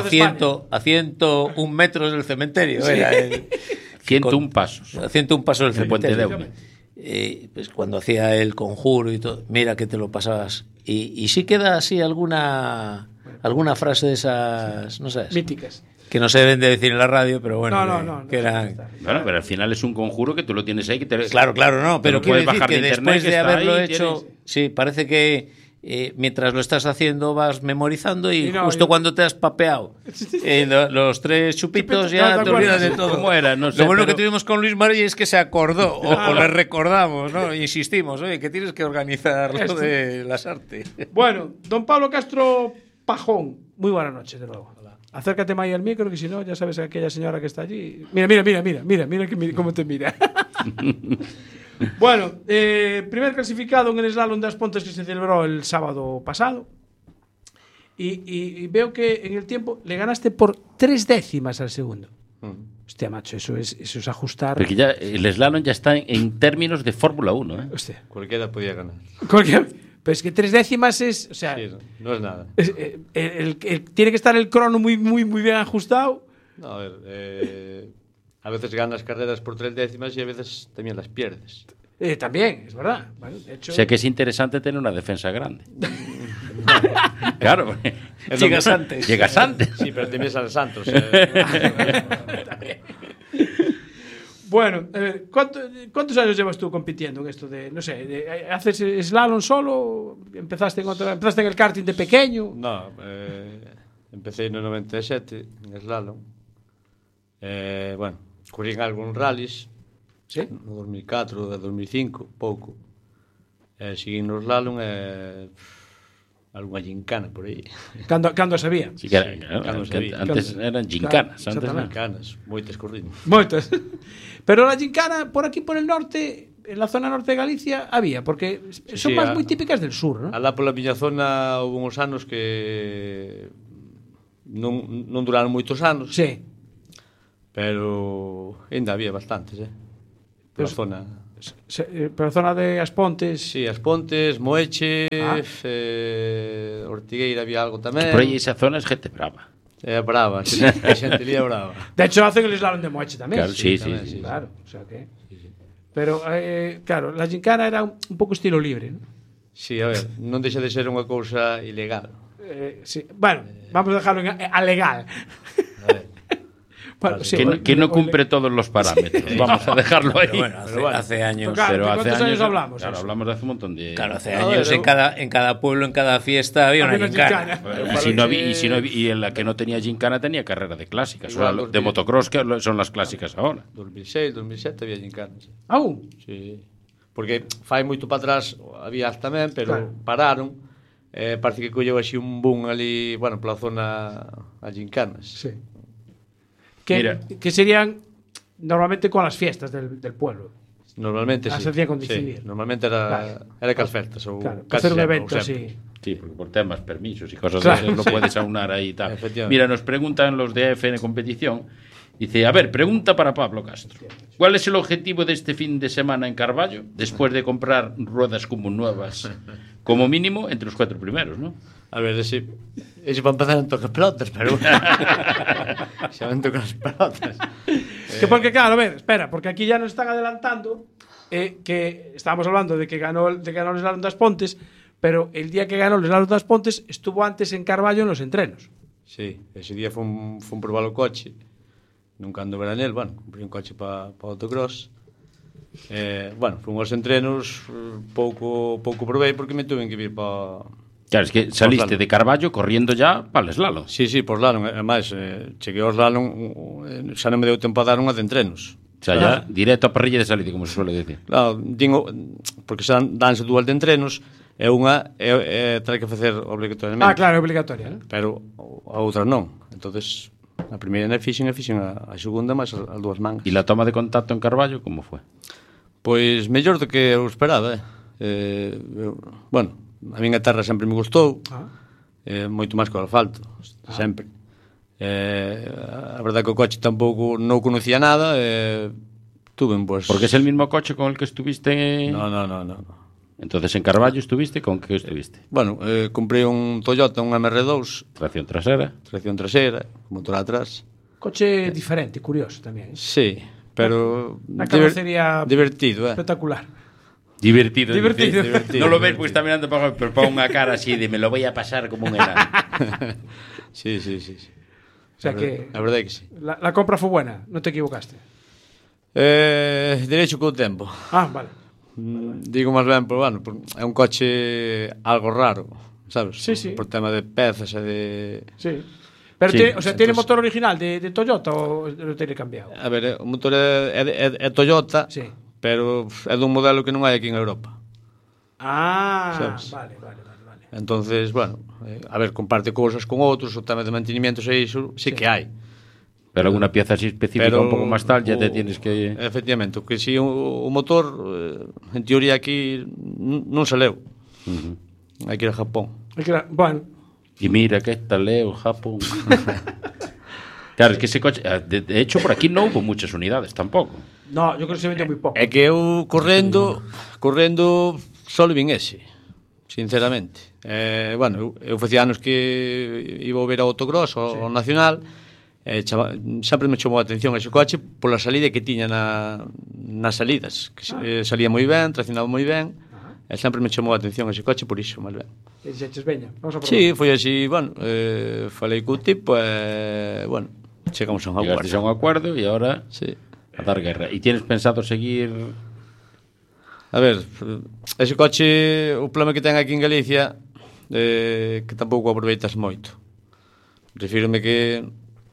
Speaker 2: 101 metros del cementerio. Sí. Era
Speaker 3: 101 pasos.
Speaker 2: A 101 pasos del cementerio.
Speaker 3: Puente de
Speaker 2: pues cuando hacía el conjuro y todo, mira que te lo pasabas. Y sí queda así alguna frase de esas, no sé.
Speaker 1: Míticas.
Speaker 2: Que no se deben de decir en la radio, pero bueno.
Speaker 1: No.
Speaker 2: Que eran...
Speaker 3: Bueno, pero al final es un conjuro que tú lo tienes ahí.
Speaker 2: Claro, no. Pero quiero decir que después de haberlo hecho, sí, parece que mientras lo estás haciendo vas memorizando y justo cuando te has papeado los 3 chupitos ya te olvidas de todo.
Speaker 3: ¿Cómo era? No sé,
Speaker 2: lo bueno que tuvimos con Luis Mari es que se acordó o le recordamos, ¿no? Insistimos, oye, que tienes que organizar lo de las artes.
Speaker 1: Bueno, don Pablo Castro Pajón, muy buenas noches de nuevo. Acércate más ahí al micro, que si no, ya sabes a aquella señora que está allí. Mira cómo te mira. Bueno, primer clasificado en el slalom de As Pontes que se celebró el sábado pasado. Y veo que en el tiempo le ganaste por 3 décimas al segundo. Hostia, macho, eso es ajustar.
Speaker 3: Porque ya el slalom ya está en términos de Fórmula 1, ¿eh?
Speaker 1: Hostia.
Speaker 7: Cualquiera podía ganar.
Speaker 1: Pero es que 3 décimas es... O sea,
Speaker 7: sí, no es nada.
Speaker 1: Tiene que estar el crono muy bien ajustado.
Speaker 7: No, a ver, a veces ganas carreras por 3 décimas y a veces también las pierdes.
Speaker 1: También, es verdad. Bueno, de hecho...
Speaker 3: Sé que es interesante tener una defensa grande. Claro.
Speaker 2: Llegas antes.
Speaker 7: Sí, pero te ves al Santos.
Speaker 1: Bueno, ¿cuántos años llevas tú compitiendo en esto de, no sé, haces slalom solo? ¿Empezaste en el karting de pequeño?
Speaker 7: No, empecé en el 97 en slalom. Bueno, corrí en algún rallies.
Speaker 1: Sí?
Speaker 7: No 2004, de 2005, pouco. Seguí no slalom alguna gincana por aí.
Speaker 1: Cando sabía?
Speaker 3: Sí, antes eran gincanas.
Speaker 7: Gincanas, moitas corriendo.
Speaker 1: Moitas. Pero la gincana por aquí por el norte en la zona norte de Galicia había, porque son
Speaker 7: sí,
Speaker 1: más moi típicas del sur, ¿no?
Speaker 7: Alá pola miña zona houve uns anos que non duraron moitos anos,
Speaker 1: Sí.
Speaker 7: pero ainda había bastantes, pola zona.
Speaker 1: Pero zona de As Pontes.
Speaker 7: Sí, As Pontes, Moeche,
Speaker 1: Ah.
Speaker 7: Ortigueira había algo tamén.
Speaker 3: Por aí esa zona é gente brava.
Speaker 7: É brava, a xentería brava.
Speaker 1: De hecho, hacen el slalom de Moeche tamén.
Speaker 3: Claro, sí, sí,
Speaker 7: tamén,
Speaker 3: sí.
Speaker 1: Claro, o sea que... Pero, claro, la gincana era un pouco estilo libre, ¿no?
Speaker 7: Sí, a ver, non deixa de ser unha cousa ilegal.
Speaker 1: Sí. Bueno, vamos a dejarlo a legal.
Speaker 7: A ver.
Speaker 1: Bueno, sí,
Speaker 3: Que no cumple todos los parámetros. Vamos a dejarlo ahí.
Speaker 2: Pero bueno, hace años.
Speaker 1: Claro,
Speaker 3: Pero
Speaker 1: ¿de
Speaker 3: hace
Speaker 1: cuántos años
Speaker 3: años
Speaker 1: hablamos?
Speaker 3: Claro,
Speaker 1: Eso.
Speaker 3: hablamos de hace un montón de.
Speaker 2: Claro, hace
Speaker 7: A
Speaker 2: años
Speaker 7: ver,
Speaker 2: en cada pueblo, en cada fiesta había una
Speaker 1: Había una
Speaker 2: gincana.
Speaker 1: gincana.
Speaker 3: Y si no había, y en la que no tenía gincana tenía carrera de clásicas.
Speaker 7: Igual,
Speaker 3: O sea, de motocross, que son las clásicas ahora.
Speaker 7: 2006, 2007 había gincanas.
Speaker 1: Aún.
Speaker 7: Sí. Porque fai moito para atrás había tamén, pero
Speaker 1: Claro.
Speaker 7: pararon. Parece que colleu así un boom ali, bueno, pola zona a gincanas.
Speaker 1: Sí.
Speaker 3: Mira.
Speaker 1: Que serían normalmente con las fiestas del pueblo.
Speaker 7: Normalmente
Speaker 1: Ah,
Speaker 7: sí.
Speaker 1: se hacía con decidir.
Speaker 7: Sí, normalmente era cas festas ou
Speaker 1: Claro,
Speaker 7: casi
Speaker 1: hacer un
Speaker 7: sempre,
Speaker 1: evento
Speaker 7: ou sempre.
Speaker 1: así.
Speaker 3: Sí, porque por temas, permisos y cosas
Speaker 1: Claro,
Speaker 3: de esas no
Speaker 1: sí.
Speaker 3: puedes aunar ahí y tal.
Speaker 7: Efectivamente.
Speaker 3: Mira, nos preguntan los de AFN Competición. Dice, a ver, pregunta para Pablo Castro. ¿Cuál es el objetivo de este fin de semana en Carballo después de comprar ruedas como nuevas? Como mínimo, entre los 4 primeros, ¿no?
Speaker 7: A ver, ese para empezar non toca pelotas, pero xa ven tocar as pelotas.
Speaker 1: Que porque, claro, a ver, espera, porque aquí ya nos están adelantando que estábamos hablando de que ganó el Slalom das Pontes, pero el día que ganó el Slalom das Pontes estuvo antes en Carballo en los entrenos.
Speaker 7: Sí, ese día fun probar o coche. Nunca ando ver anel, bueno, comprei un coche para autocross. Bueno, fun aos entrenos, pouco probei porque me tuven que vir para...
Speaker 3: Claro, es que saliste de Carballo corriendo ya para el slalom.
Speaker 7: Sí, por slalom, además, cheguei ao slalom, xa non me deu tempo a dar unha de entrenos.
Speaker 3: O sea, ya directo a parrilla de salida, como se suele decir.
Speaker 7: Claro, porque xa danse dúas de entrenos, e unha terá que facer obligatoriamente.
Speaker 1: Ah, claro, é obligatoria, ¿no?
Speaker 7: Pero a outra non. Entonces, a primeira na fixen a segunda máis as dúas mangas.
Speaker 3: ¿Y la toma de contacto en Carballo cómo fue?
Speaker 7: Pois mellor do que eu esperaba, bueno, a minha terra sempre me gustou, moito máis que o asfalto, sempre. A verdade que o coche tampouco non conocía nada, tuve pues...
Speaker 3: Porque es el mismo coche con el que estuviste...
Speaker 7: No.
Speaker 3: Entonces en Carballo estuviste, ¿con qué estuviste?
Speaker 7: Bueno, comprei un Toyota, un MR2,
Speaker 3: Tracción trasera.
Speaker 7: tracción traseira, motor atrás.
Speaker 1: Coche diferente, curioso también.
Speaker 7: Sí, pero
Speaker 1: Una carrocería
Speaker 7: divertido,
Speaker 1: espectacular.
Speaker 3: Divertido.
Speaker 1: Divertido.
Speaker 3: No lo ves, pues está mirando para abajo, pero pon una cara así de me lo voy a pasar como un enano.
Speaker 7: Sí.
Speaker 1: O sea que
Speaker 7: A verdade é que sí.
Speaker 1: la compra fue buena, no te equivocaste.
Speaker 7: Derecho co tempo.
Speaker 1: Ah, vale.
Speaker 7: Digo máis ben, pero bueno, é un coche algo raro, sabes?
Speaker 1: Sí.
Speaker 7: Por tema de pezas e de...
Speaker 1: Sí. Pero
Speaker 3: Sí,
Speaker 1: ¿tiene motor original de Toyota o lo tiene cambiado?
Speaker 7: A ver, o motor é Toyota,
Speaker 1: Sí.
Speaker 7: pero é dun modelo que non hai aquí en Europa.
Speaker 1: Ah,
Speaker 7: Sabes?
Speaker 1: vale.
Speaker 7: Entonces, bueno, a ver, comparte cousas con outros, o tema de mantenimientos e iso, sí que hai.
Speaker 3: Pero alguna pieza así específica un poco más tal, ya te tienes que...
Speaker 7: Efectivamente, que si o motor, en teoría aquí non se leu. Hai que ir a Japón.
Speaker 1: Bueno,
Speaker 3: Y mira que está Leo, Japón. Claro, es que ese coche... De hecho, por aquí no hubo muchas unidades tampoco.
Speaker 1: no, yo creo que se vendió muy poco.
Speaker 7: É que eu correndo só vin ese, sinceramente. Bueno, eu facía anos que iba a ver ao autocross, ao nacional, sempre me chamou a atención ese coche pola salida que tiña nas salidas, que salía moi ben, traccionaba moi ben, e sempre me chamou a atención ese coche por iso, máis ben.
Speaker 1: E dixeches, veña, vamos a probar.
Speaker 7: Sí, foi así, bueno, falei co tipo e, bueno, chegamos a un acuerdo.
Speaker 3: Llegaste a un acuerdo y ahora
Speaker 7: Sí.
Speaker 3: a dar guerra. ¿Y tienes pensado seguir...?
Speaker 7: A ver, ese coche, o problema que ten aquí en Galicia, que tampouco aproveitas moito. Refírome que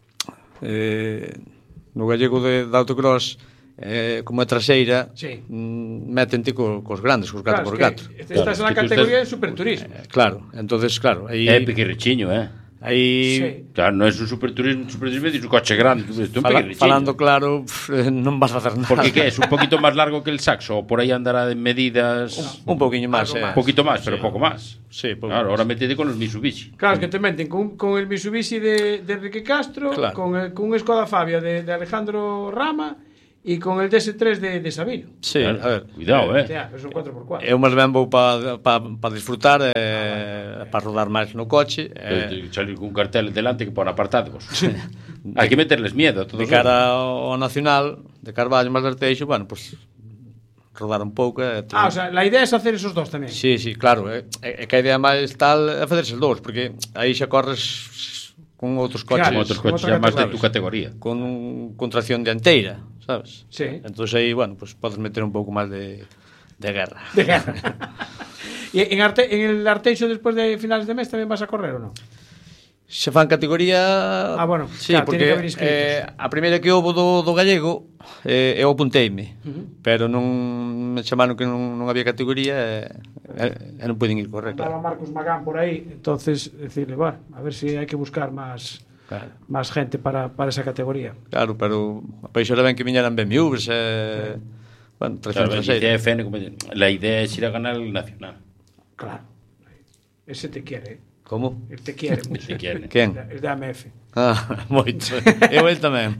Speaker 7: no gallego de autocross, como é traseira,
Speaker 1: Sí.
Speaker 7: métente cos grandes, cos 4x4.
Speaker 1: Estás en la
Speaker 3: que tú
Speaker 1: categoría de
Speaker 3: estás-
Speaker 1: superturismo.
Speaker 7: Claro, entonces, claro, aí...
Speaker 3: Piquirrichiño,
Speaker 7: A Aí,
Speaker 3: Claro, non é un superturismo, dices un coche grande,
Speaker 7: falando claro, non vas a facer nada.
Speaker 3: Porque que é un poquito máis largo que el Saxo, ou por aí andará de medidas
Speaker 7: Un poquinho máis,
Speaker 3: un poquito máis, pero pouco máis.
Speaker 7: Sí, pouco
Speaker 3: Claro,
Speaker 7: máis.
Speaker 3: ahora metede con os Mitsubishi.
Speaker 1: Claro, es que te meten con el Mitsubishi de Enrique Castro,
Speaker 7: Claro.
Speaker 1: con un Skoda Fabia de Alejandro Rama y con el DS3 de Sabino.
Speaker 7: Sí,
Speaker 3: Claro,
Speaker 7: a ver.
Speaker 3: Cuidado,
Speaker 1: Hostia, es un 4x4.
Speaker 7: Eu máis ben vou para disfrutar, para rodar máis no coche.
Speaker 3: Salir con un cartel delante que pon apartados. Hai que meterles miedo a todos.
Speaker 7: De cara ao Nacional, de Carballo máis de Arteixo, bueno, pues rodar un pouco.
Speaker 1: O sea, la idea es hacer esos dos tamén.
Speaker 7: Sí, sí, claro. É que a idea máis tal é facerse os dous, porque aí xa corres con outros coches.
Speaker 3: Con outros coches xa máis de tu categoría.
Speaker 7: Con tracción dianteira, sabes?
Speaker 1: Sí.
Speaker 7: Entón aí, bueno, pues podes meter un pouco máis de guerra.
Speaker 1: De guerra. ¿Y en el Arteixo después de finales de mes tamén vas a correr ou non?
Speaker 7: Se fan categoría...
Speaker 1: Bueno,
Speaker 7: sí,
Speaker 1: claro,
Speaker 7: porque
Speaker 1: tiene que haber inscritos.
Speaker 7: a primeira que houve do gallego eu apunteime, pero non me chamaron que non había categoría e non puiden ir correr,
Speaker 1: Estaba
Speaker 7: claro.
Speaker 1: Marcos Magán por aí, entonces decirle, bueno, a ver si hai que buscar más gente para esa categoría.
Speaker 7: Claro, pero a paixora ben que viñeran BMWs bueno,
Speaker 3: Claro,
Speaker 7: 306.
Speaker 3: FN, la idea es ir a ganar el Nacional.
Speaker 1: Claro. Ese te quiere,
Speaker 7: Como?
Speaker 1: Él te quiere mucho.
Speaker 3: Te quiere.
Speaker 7: Quen?
Speaker 1: Es de AMF.
Speaker 7: Moito. Eu el tamén.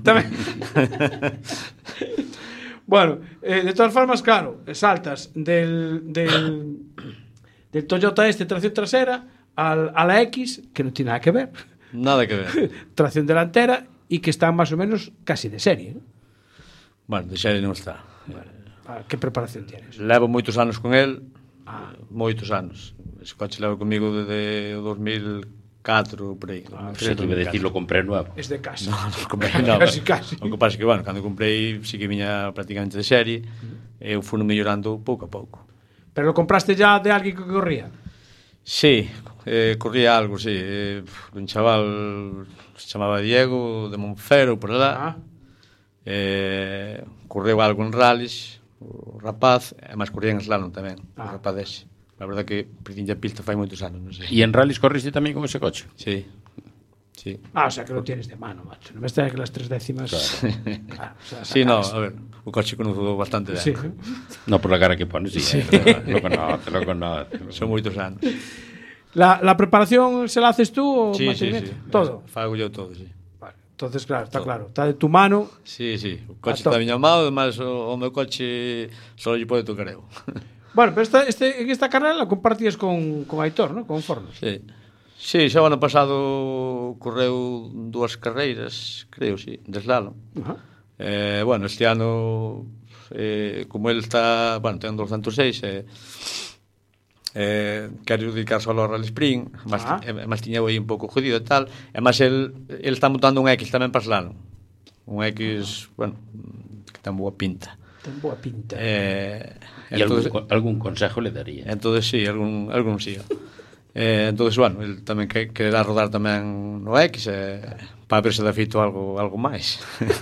Speaker 1: Bueno, de todas formas, claro, saltas del Toyota tracción trasera a la X, que no tiene nada que ver,
Speaker 7: Nada que ver.
Speaker 1: tracción delantera y que están más o menos casi de serie, ¿no?
Speaker 7: Bueno, de serie non está.
Speaker 1: ¿Qué preparación tienes?
Speaker 7: Levo moitos anos con el, moitos anos. Ese coche levo comigo desde o 2004 por aí.
Speaker 3: Se tuve decir, lo compré nuevo.
Speaker 1: Es de casa.
Speaker 7: Non comprei nada.
Speaker 1: Casi.
Speaker 7: O que pasa é que, bueno, cando comprei sí que viña prácticamente de serie, eu fui mellorando pouco a pouco.
Speaker 1: Pero lo compraste ya de alguien que corría.
Speaker 7: Sí, corría algo, sí. Un chaval se chamaba Diego, de Monfero, por lá. Correu algo en rallies, o rapaz, e máis corría en slalom tamén, o rapaz ese. A verdade que Prince Pista fai moitos anos, non sei.
Speaker 3: ¿Y en rallies corriste también con ese coche?
Speaker 7: Sí, sí.
Speaker 1: O sea que lo tienes de mano, macho. No me extraña que las 3 décimas... Claro, o sea,
Speaker 7: Sí, no, a ver, o coche conozco bastante ben.
Speaker 1: Sí.
Speaker 3: No, por la cara que pones, sí. Lo conoce.
Speaker 7: Son moitos anos.
Speaker 1: ¿La preparación se la haces tú o
Speaker 7: Sí, sí,
Speaker 1: mantenimiento?
Speaker 7: sí.
Speaker 1: Todo.
Speaker 7: Fago yo todo, sí.
Speaker 1: Vale. Entonces, claro, está claro. Está de tu mano.
Speaker 7: Sí, sí. O coche está viña mal, además o meu coche só lle pode tocar eu.
Speaker 1: Bueno, pero en esta carrera la compartías con Aitor, ¿no? Con Fornos.
Speaker 7: Sí. Sí, xa o ano pasado correu 2 carreiras, creo, sí, de slalom. Bueno, este ano como ele está, bueno, ten 206 quero dedicarse ao Rally Sprint, mas tiña aí un pouco jodido e tal, e máis ele está montando un X tamén para slalom. Un X, bueno, que ten boa pinta.
Speaker 1: Ten boa pinta.
Speaker 3: Y algún consejo le daría.
Speaker 7: Entonces sí, algún sí. Entonces, bueno, el tamén quererá rodar tamén no X para ver se dá feito algo máis.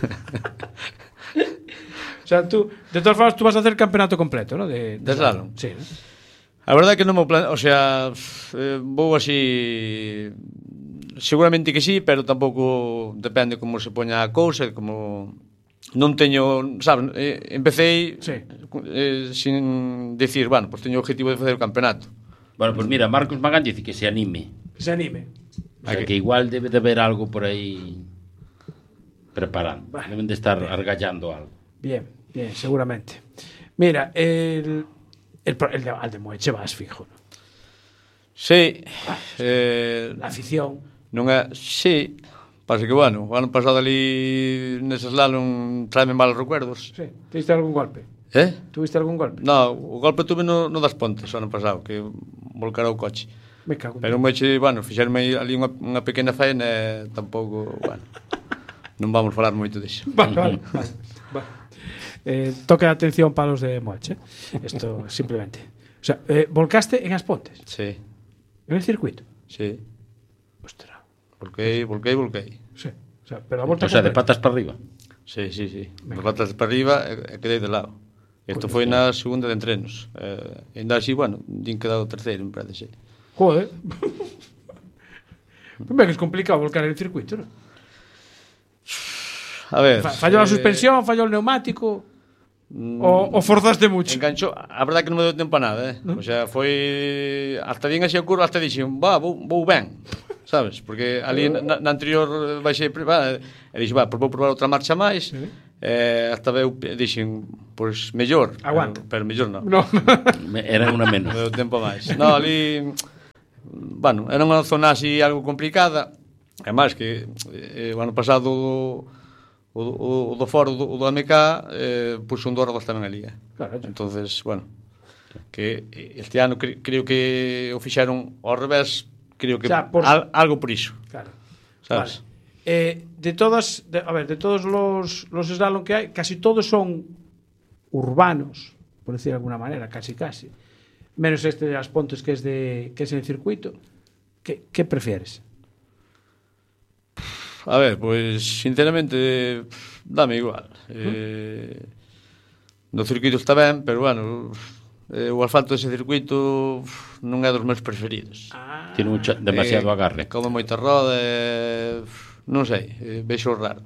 Speaker 1: O sea, tú, de todas formas, tú vas a hacer campeonato completo, ¿no? De
Speaker 7: slalom.
Speaker 1: Sí, ¿no?
Speaker 7: A verdade é que non me plan... O sea, vou así... Seguramente que sí, pero tampouco depende como se poña a cousa, como... Non teño, sabes, empecé sin decir, bueno, pues teño o objetivo de facer o campeonato.
Speaker 3: Bueno, pues mira, Marcos Magán dice que se anime.
Speaker 1: Que se anime.
Speaker 3: O sea, que igual debe de haber algo por aí preparando. Deben de estar argallando algo.
Speaker 1: Bien, seguramente. Mira, el de Moeche vas fijo, ¿no?
Speaker 7: Sí.
Speaker 1: La afición.
Speaker 7: Non é... Sí. Pasa que, bueno, o ano pasado ali nese slalom traeme malos recuerdos.
Speaker 1: Sí. ¿Tuviste algún golpe? ¿Tuviste algún golpe?
Speaker 7: No, o golpe tuve no das Pontes o ano pasado, que volcara o coche.
Speaker 1: Me cago en
Speaker 7: Pero un moche, bueno, fixerme ali unha pequena faena e tampouco, bueno, non vamos falar moito disso.
Speaker 1: Vale. Toque de atención para los de Moeche. Esto simplemente. O sea, volcaste en As Pontes.
Speaker 7: Sí.
Speaker 1: En el circuito.
Speaker 7: Sí.
Speaker 1: Ostras.
Speaker 7: Volquei.
Speaker 1: Sí. O sea, pero a volta
Speaker 3: de patas para arriba.
Speaker 7: Sí. De patas para arriba e quedei de lado. Isto foi na segunda de entrenos. Ainda así, bueno, din que dado terceiro, me parece.
Speaker 1: Joder. Ben, es complicado volcar el circuito, ¿no?
Speaker 7: A ver...
Speaker 1: Falló la suspensión, falló el neumático... O forzaste mucho?
Speaker 7: Enganchó, a verdade que non me deu tempo a nada, ¿no? O sea, foi... Hasta bien así a curva, hasta dixen, vou ben, sabes? Porque ali na anterior baixei... E dixen, vou probar outra marcha máis. Hasta veu, dixen, pois, mellor.
Speaker 1: Aguanta.
Speaker 7: Pero mellor non.
Speaker 1: No.
Speaker 3: Era unha menos.
Speaker 7: Non me deu tempo máis. No, ali... Bueno, era unha zona así algo complicada. E máis que o ano pasado... O do foro, o do AMK, puxo un Dordos tamén ali.
Speaker 1: Claro,
Speaker 7: entonces, bueno, que este ano creo que o fixeron ao revés, creo que algo por iso.
Speaker 1: Claro.
Speaker 7: Sabes?
Speaker 1: Vale. De todos los slalom que hai, casi todos son urbanos, por decir de alguna manera, casi. Menos este de As Pontes que es en el circuito. ¿Qué prefieres?
Speaker 7: A ver, pois sinceramente dame igual. No circuito está ben, pero bueno, o asfalto dese circuito non é dos meus preferidos.
Speaker 3: Tiene demasiado agarre.
Speaker 7: Como moita roda, non sei, vexo raro.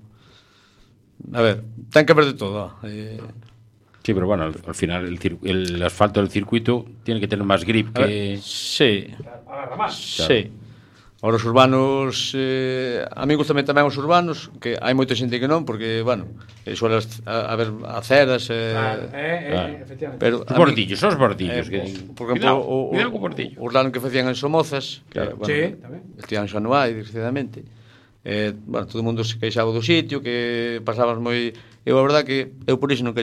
Speaker 7: A ver, ten que haber de todo.
Speaker 3: Sí, pero bueno, al final el asfalto del circuito tiene que tener más grip que...
Speaker 7: Sí.
Speaker 1: Agarra más.
Speaker 7: Sí. Ahora os urbanos, a mí gustame tamén os urbanos, que hai moita xente que non, porque, bueno, suele haber aceras,
Speaker 1: efectivamente.
Speaker 7: Pero
Speaker 3: os bordillos,
Speaker 7: por exemplo, o slalom que facían en Somozas, que, bueno,
Speaker 1: sí, tamén.
Speaker 7: Este ano xa non hai, desgraciadamente. Bueno, todo o mundo se queixaba do sitio, que pasabas moi... Eu, a verdade, que eu por iso nunca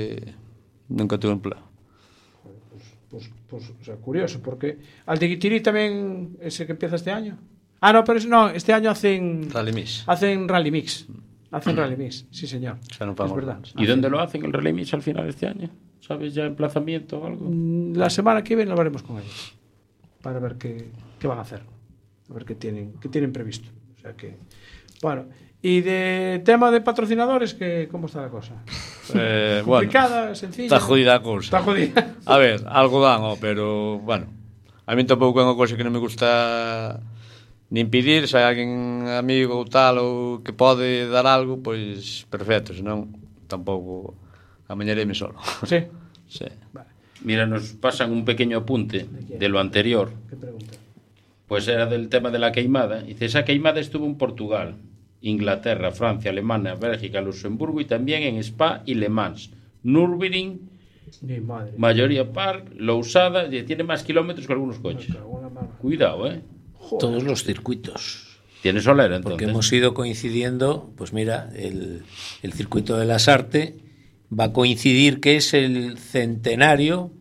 Speaker 7: tuve empleo.
Speaker 1: Pues, o sea, curioso, porque al de Guitirí tamén ese que empieza este año. No, pero no, este año hacen
Speaker 7: Rally Mix.
Speaker 1: Hacen Rally Mix. Sí, señor.
Speaker 7: O sea, no
Speaker 1: es verdad.
Speaker 3: ¿Y dónde lo hacen el Rally Mix al final de este año? ¿Sabes ya emplazamiento o algo?
Speaker 1: La semana que viene lo veremos con ellos para ver qué van a hacer, a ver qué tienen previsto. O sea que, bueno. Y de tema de patrocinadores, ¿cómo está la cosa? Complicada,
Speaker 7: bueno,
Speaker 1: sencilla.
Speaker 7: Está jodida a cousa.
Speaker 1: Está jodida.
Speaker 7: A ver, algo dan, pero, bueno, a mí tampouco é unha cousa que non me gusta nin pedir, se hai alguén amigo ou tal ou que pode dar algo, pois perfecto, senón tampouco amañareme solo.
Speaker 1: Sí.
Speaker 7: Sí.
Speaker 1: Vale.
Speaker 3: Mira, nos pasan un pequeño apunte de lo anterior.
Speaker 1: ¿Qué pregunta?
Speaker 3: Pues era del tema de la queimada. Dice, esa queimada estuvo en Portugal, Inglaterra, Francia, Alemania, Bélgica, Luxemburgo y también en Spa y Le Mans. Nürburgring, Mayoría Park, Lousada, tiene más kilómetros que algunos coches. Cuidado,
Speaker 2: Joder. Todos los circuitos.
Speaker 3: ¿Tiene solera entonces?
Speaker 2: Porque hemos ido coincidiendo, pues mira, el circuito de las Artes va a coincidir que es el centenario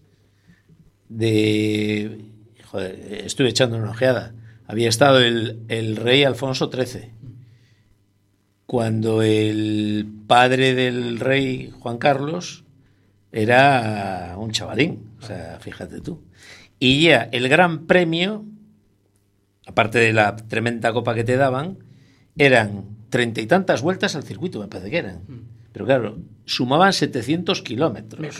Speaker 2: de... Joder, estuve echando una ojeada. Había estado el rey Alfonso XIII. Cuando el padre del rey Juan Carlos era un chavalín, o sea, fíjate tú. Y ya el gran premio, aparte de la tremenda copa que te daban, eran 30 y tantas vueltas al circuito, me parece que eran. Pero claro, sumaban 700 kilómetros.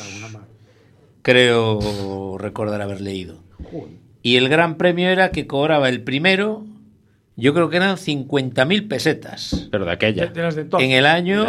Speaker 2: Creo recordar haber leído. Y el gran premio era que cobraba el primero... Yo creo que eran 50.000 pesetas.
Speaker 3: Pero de aquella.
Speaker 1: De las de entonces.
Speaker 2: En el año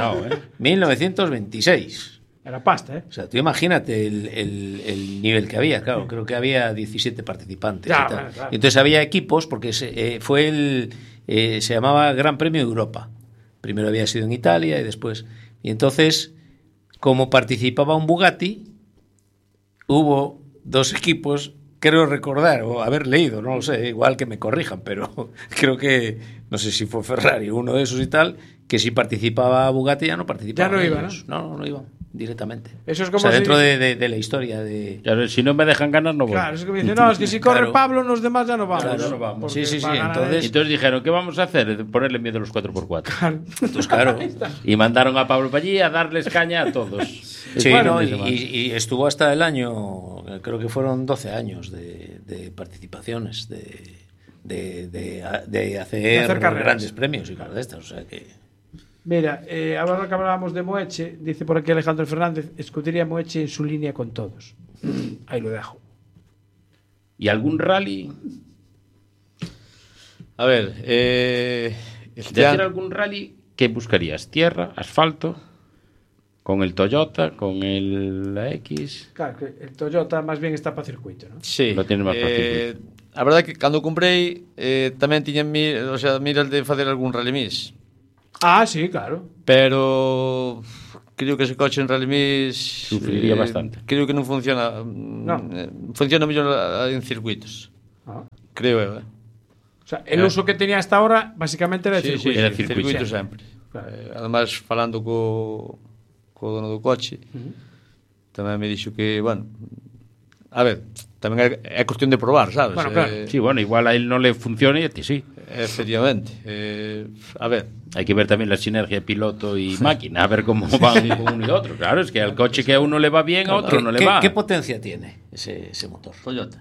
Speaker 2: 1926.
Speaker 1: Era pasta, ¿eh?
Speaker 2: O sea, tú imagínate el nivel que había. Claro, creo que había 17 participantes.
Speaker 1: Ya,
Speaker 2: y tal.
Speaker 1: bueno, claro.
Speaker 2: Y entonces había equipos, porque se llamaba Gran Premio de Europa. Primero había sido en Italia y después... Y entonces, como participaba un Bugatti, hubo dos equipos... Creo recordar o haber leído, no lo sé, igual que me corrijan, pero creo que, no sé si fue Ferrari o uno de esos y tal, que si participaba Bugatti ya no participaba.
Speaker 1: Ya no iba,
Speaker 2: ¿no? No iban directamente.
Speaker 1: Eso es como
Speaker 2: o sea, dentro de la historia de...
Speaker 3: Claro, si no me dejan ganar, no voy.
Speaker 1: Claro, es que me dicen, no, es que si corre
Speaker 2: Claro.
Speaker 1: Pablo, los demás ya no vamos.
Speaker 2: Claro,
Speaker 3: no vamos.
Speaker 2: Sí.
Speaker 3: Entonces dijeron, ¿qué vamos a hacer? Ponerle miedo a los 4x4.
Speaker 1: Claro.
Speaker 2: Entonces, claro.
Speaker 3: Y mandaron a Pablo para allí a darles caña a todos.
Speaker 2: Sí,
Speaker 1: Bueno,
Speaker 2: ¿no? y estuvo hasta el año, creo que fueron 12 años de participaciones, de hacer grandes premios y cosas de estas, o sea que...
Speaker 1: Mira, ahora que hablábamos de Moeche, dice por aquí Alejandro Fernández, escudería Moeche en su línea con todos. Ahí lo dejo.
Speaker 3: ¿Y algún rally?
Speaker 7: A ver,
Speaker 3: De hacer algún rally, ¿qué buscarías? ¿Tierra, asfalto? ¿Con el Toyota? ¿Con el X?
Speaker 1: Claro, que el Toyota más bien está para circuito, ¿no?
Speaker 7: sí.
Speaker 3: Lo tienes máis para circuito.
Speaker 7: A verdade que cando comprei tamén tiña miras de facer algún rally mix.
Speaker 1: Ah, sí, claro.
Speaker 7: Pero creo que ese coche en rally mix
Speaker 3: sufriría bastante.
Speaker 7: Creo que non funciona. Funciona mellor en circuitos.
Speaker 1: Ah.
Speaker 7: Creo eu,
Speaker 1: O sea, el uso que tenía hasta ahora básicamente era de circuito.
Speaker 3: Era circuito
Speaker 7: sempre.
Speaker 1: Claro.
Speaker 7: Además, falando co dono do coche, tamén me dixo que, bueno, a ver, tamén é cuestión de probar, sabes?
Speaker 1: Bueno, claro.
Speaker 3: Sí, bueno, igual a él non le funciona e a ti sí.
Speaker 7: Efectivamente. A ver,
Speaker 3: Hay que ver también la sinergia piloto y máquina, a ver cómo van con uno y otro. Claro, es que al coche que a uno le va bien, a otro no le va.
Speaker 2: ¿Qué potencia tiene ese motor?
Speaker 7: Toyota.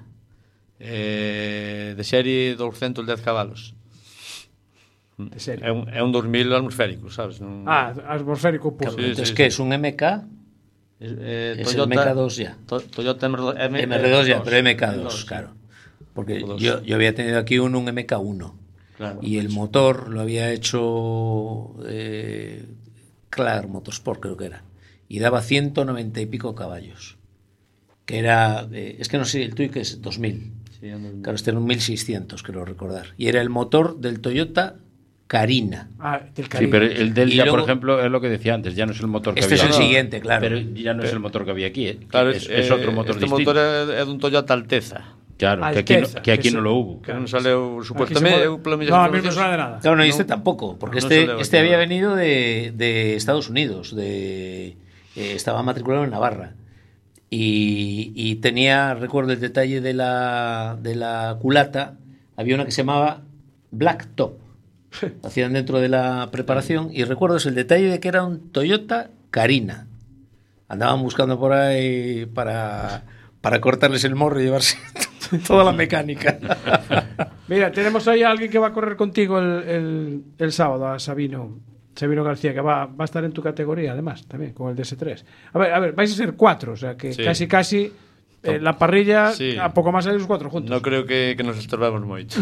Speaker 7: De serie 210 cabalos.
Speaker 1: De serie.
Speaker 7: É un 2000 atmosférico, sabes?
Speaker 1: Atmosférico puro.
Speaker 7: Sí,
Speaker 2: Entonces,
Speaker 7: sí,
Speaker 2: ¿qué
Speaker 7: sí.
Speaker 2: es un MK? Es el MK2 ya.
Speaker 7: Toyota
Speaker 2: MR2 ya, pero MK2, claro. Porque
Speaker 7: MK2.
Speaker 2: yo había tenido aquí un MK1.
Speaker 7: Claro,
Speaker 2: y el motor lo había hecho Clark Motorsport, creo que era. Y daba 190 y pico caballos. Que era, es que no sé, el tuyo que es 2000.
Speaker 7: Sí,
Speaker 2: claro, este era un 1600, creo recordar. Y era el motor del Toyota Carina.
Speaker 1: Del
Speaker 3: Sí,
Speaker 1: Caribe.
Speaker 3: pero el del
Speaker 2: Y
Speaker 3: ya,
Speaker 2: luego-
Speaker 3: por ejemplo, es lo que decía antes, ya no es el motor que
Speaker 2: Este es
Speaker 3: había.
Speaker 2: el siguiente, claro.
Speaker 3: Pero ya no es el motor que había aquí,
Speaker 7: Claro,
Speaker 3: es otro motor
Speaker 7: este
Speaker 3: distinto.
Speaker 7: motor é dun Toyota Alteza.
Speaker 3: Claro,
Speaker 1: Alteza,
Speaker 3: que aquí
Speaker 1: que
Speaker 3: no
Speaker 1: se-
Speaker 3: lo hubo.
Speaker 7: Que non saleu
Speaker 1: Aquí
Speaker 7: supuestamente
Speaker 1: se
Speaker 7: eu polo
Speaker 1: no, a mí no me suena de nada.
Speaker 2: Claro, no, y este tampoco, porque
Speaker 7: no
Speaker 2: este
Speaker 7: se le va
Speaker 2: había
Speaker 7: a
Speaker 2: venido de Estados Unidos, estaba matriculado en Navarra. Y tenía, recuerdo el detalle de la culata, había una que se llamaba Black Top. Hacían dentro de la preparación y recuerdo es el detalle de que era un Toyota Carina. Andaban buscando por ahí para cortarles el morro y llevarse toda la mecánica.
Speaker 1: Mira, tenemos ahí a alguien que va a correr contigo el sábado, a Sabino García, que va a estar en tu categoría, además, también, con el DS3. A ver, vais a ser 4, o sea, que
Speaker 7: Sí.
Speaker 1: casi la parrilla,
Speaker 7: Sí.
Speaker 1: a poco más salir los 4 juntos.
Speaker 7: Non creo que nos estorbemos moito.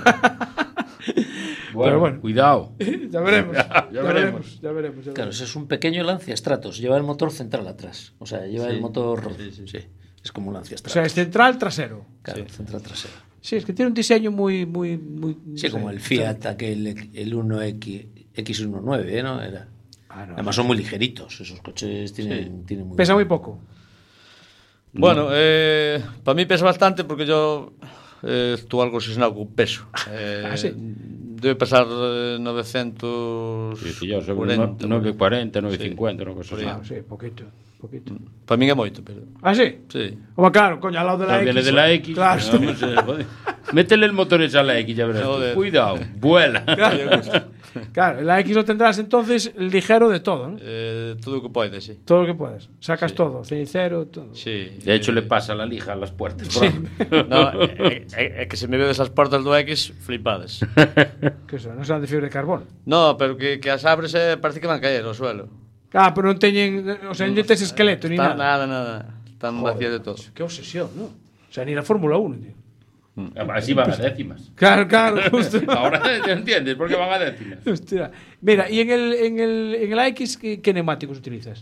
Speaker 1: Pero bueno.
Speaker 3: Cuidado.
Speaker 1: Ya veremos.
Speaker 3: Ya veremos.
Speaker 1: Ya veremos.
Speaker 2: Claro, ese es un pequeño Lancia Stratos, lleva el motor central atrás. O sea, lleva el motor... Sí. Es como un Lancia
Speaker 1: O
Speaker 2: Stratos.
Speaker 1: sea, es central trasero.
Speaker 2: Claro, central trasero.
Speaker 1: Sí, es que tiene un diseño muy
Speaker 2: Sí, como el Fiat, aquel, el 1X, X19, ¿no? Era.
Speaker 1: no.
Speaker 2: Además son muy ligeritos, esos coches tienen muy...
Speaker 1: Pesa muy poco.
Speaker 7: Bueno, para mí pesa bastante porque yo estuve algo obsesionado con peso.
Speaker 1: sí?
Speaker 7: Debe pesar 900...
Speaker 3: Sí, sí, yo sobre 940, 950, una cosa así.
Speaker 1: Ah, sí, poquito.
Speaker 7: Para mí é moito, pero...
Speaker 1: ¿Ah, sí?
Speaker 7: Sí.
Speaker 1: Como claro, coño, al lado de la
Speaker 3: Viene
Speaker 1: X.
Speaker 3: de la X.
Speaker 1: Claro.
Speaker 3: Vamos, joder. Métele el motor esa a la X, ya verás.
Speaker 7: Joder.
Speaker 3: Cuidado, vuela.
Speaker 1: Claro, en la X lo tendrás entonces ligero de todo, ¿no?
Speaker 7: Todo o que pode, sí.
Speaker 1: Todo lo que puedas. Sacas todo, cenicero, todo.
Speaker 7: Sí.
Speaker 3: De hecho, le pasa la lija a las puertas.
Speaker 1: Sí.
Speaker 7: No, é que se me vedes as portas do X flipades.
Speaker 1: Que eso, non serán de fibra de carbono.
Speaker 7: No, pero que as abres parece que van caer ao suelo.
Speaker 1: Ah, pero non teñen, o sea, non tes esqueleto ni
Speaker 7: Está,
Speaker 1: nada.
Speaker 7: nada. Están vacías de todo.
Speaker 1: Qué obsesión, ¿no? O sea, ni la Fórmula 1, tío.
Speaker 3: Así van a décimas.
Speaker 1: Claro, justo.
Speaker 3: Ahora te entiendes por qué van a décimas.
Speaker 1: Hostia. Mira, y en el AX, ¿qué neumáticos utilizas?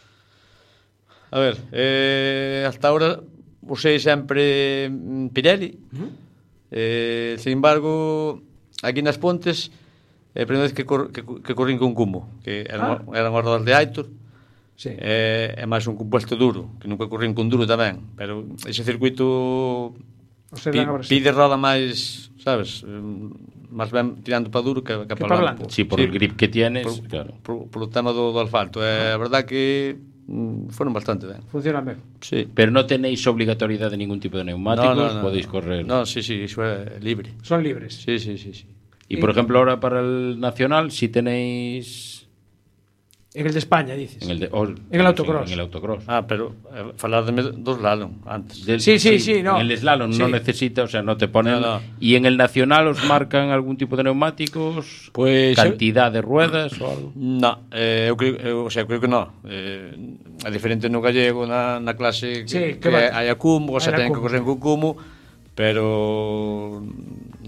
Speaker 7: A ver, hasta ahora usei sempre Pirelli. Sin embargo, aquí nas Pontes é a primeira vez que corrín con Cumo, que eran as rodas de Aitor.
Speaker 1: Sí.
Speaker 7: É máis un compuesto duro, que nunca corrín con duro tamén, pero ese circuito pide roda máis, sabes, máis ben tirando para duro que para
Speaker 1: adelante.
Speaker 3: Sí, por el grip que tienes, claro.
Speaker 7: Por o tema do asfalto. É a verdad que foron bastante ben.
Speaker 1: Funcionan ben.
Speaker 7: Sí.
Speaker 3: Pero no tenéis obligatoriedad de ningún tipo de neumáticos,
Speaker 7: no.
Speaker 3: podéis correr.
Speaker 7: No, sí, iso é libre.
Speaker 1: Son libres.
Speaker 7: Sí.
Speaker 3: Y por ejemplo, ahora para el Nacional, si tenéis.
Speaker 1: En el de España, dices.
Speaker 3: En el
Speaker 1: autocross.
Speaker 3: En el autocross.
Speaker 7: Pero faladme do slalom antes.
Speaker 1: Sí, no.
Speaker 3: En el slalom no necesita, o sea, no te ponen. No. Y en el Nacional os marcan algún tipo de neumáticos,
Speaker 7: pues
Speaker 3: cantidad de ruedas o algo.
Speaker 7: No, eu creo que no. É diferente no gallego na clase que hai a Cumo, o sea, ten que correr con Cumo, pero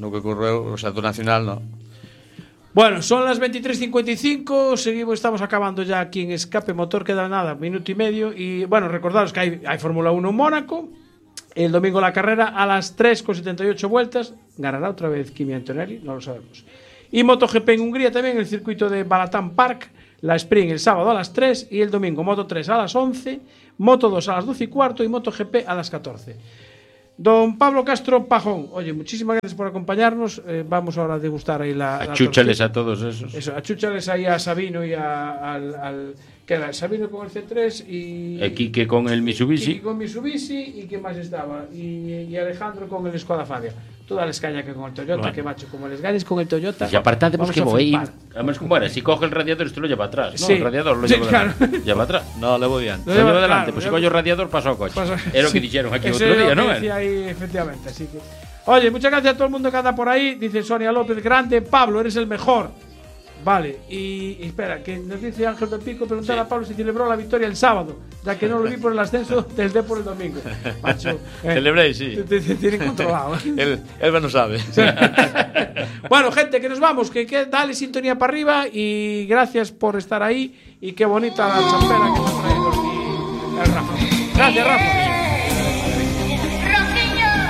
Speaker 7: no que correu, o sea, do Nacional, no.
Speaker 1: Bueno, son las 23:55, estamos acabando ya aquí en Escape Motor, queda nada, minuto y medio. Y bueno, recordaros que hay Fórmula 1 en Mónaco. El domingo la carrera a las 3,78 vueltas. Ganará otra vez Kimi Antonelli, no lo sabemos. Y MotoGP en Hungría también, en el circuito de Balatán Park. La Sprint el sábado a las 3 y el domingo Moto3 a las 11, Moto2 a las 12:15 y MotoGP a las 14. Don Pablo Castro Pajón, oye, muchísimas gracias por acompañarnos. Vamos ahora a degustar ahí la
Speaker 3: achúchales a todos esos.
Speaker 1: Eso, achúchales ahí a Sabino y al que era Sabino con el C3 y
Speaker 3: Quique con el Mitsubishi.
Speaker 1: Quique con Mitsubishi y quién más estaba y Alejandro con el Skoda Fabia. Tú dales caña que con el Toyota, bueno. Que macho, como les ganes con el Toyota.
Speaker 3: Y apartademos que voy. Además, como era, si coge el radiador, esto lo lleva atrás. ¿No?
Speaker 1: Sí.
Speaker 3: El radiador lo lleva atrás. Lleva atrás.
Speaker 7: No, le voy diante.
Speaker 3: Lo lleva adelante, claro, pues si coge el radiador, pasó al coche. Era lo que dijeron aquí otro día, ¿no?
Speaker 1: Sí, ahí, efectivamente. Así que, oye, muchas gracias a todo el mundo que anda por ahí. Dice Sonia López, grande. Pablo, eres el mejor. Vale, y espera, que nos dice Ángel del Pico, preguntar a Pablo si celebró la victoria el sábado, ya que no lo vi por el ascenso del Depor el domingo. Macho,
Speaker 7: celebré, sí.
Speaker 1: Te tienen controlado.
Speaker 7: Él no sabe.
Speaker 1: Bueno, gente, que nos vamos, que dale sintonía para arriba y gracias por estar ahí y qué bonita la champera que nos ha traído aquí el Rafa. Gracias, Rafa.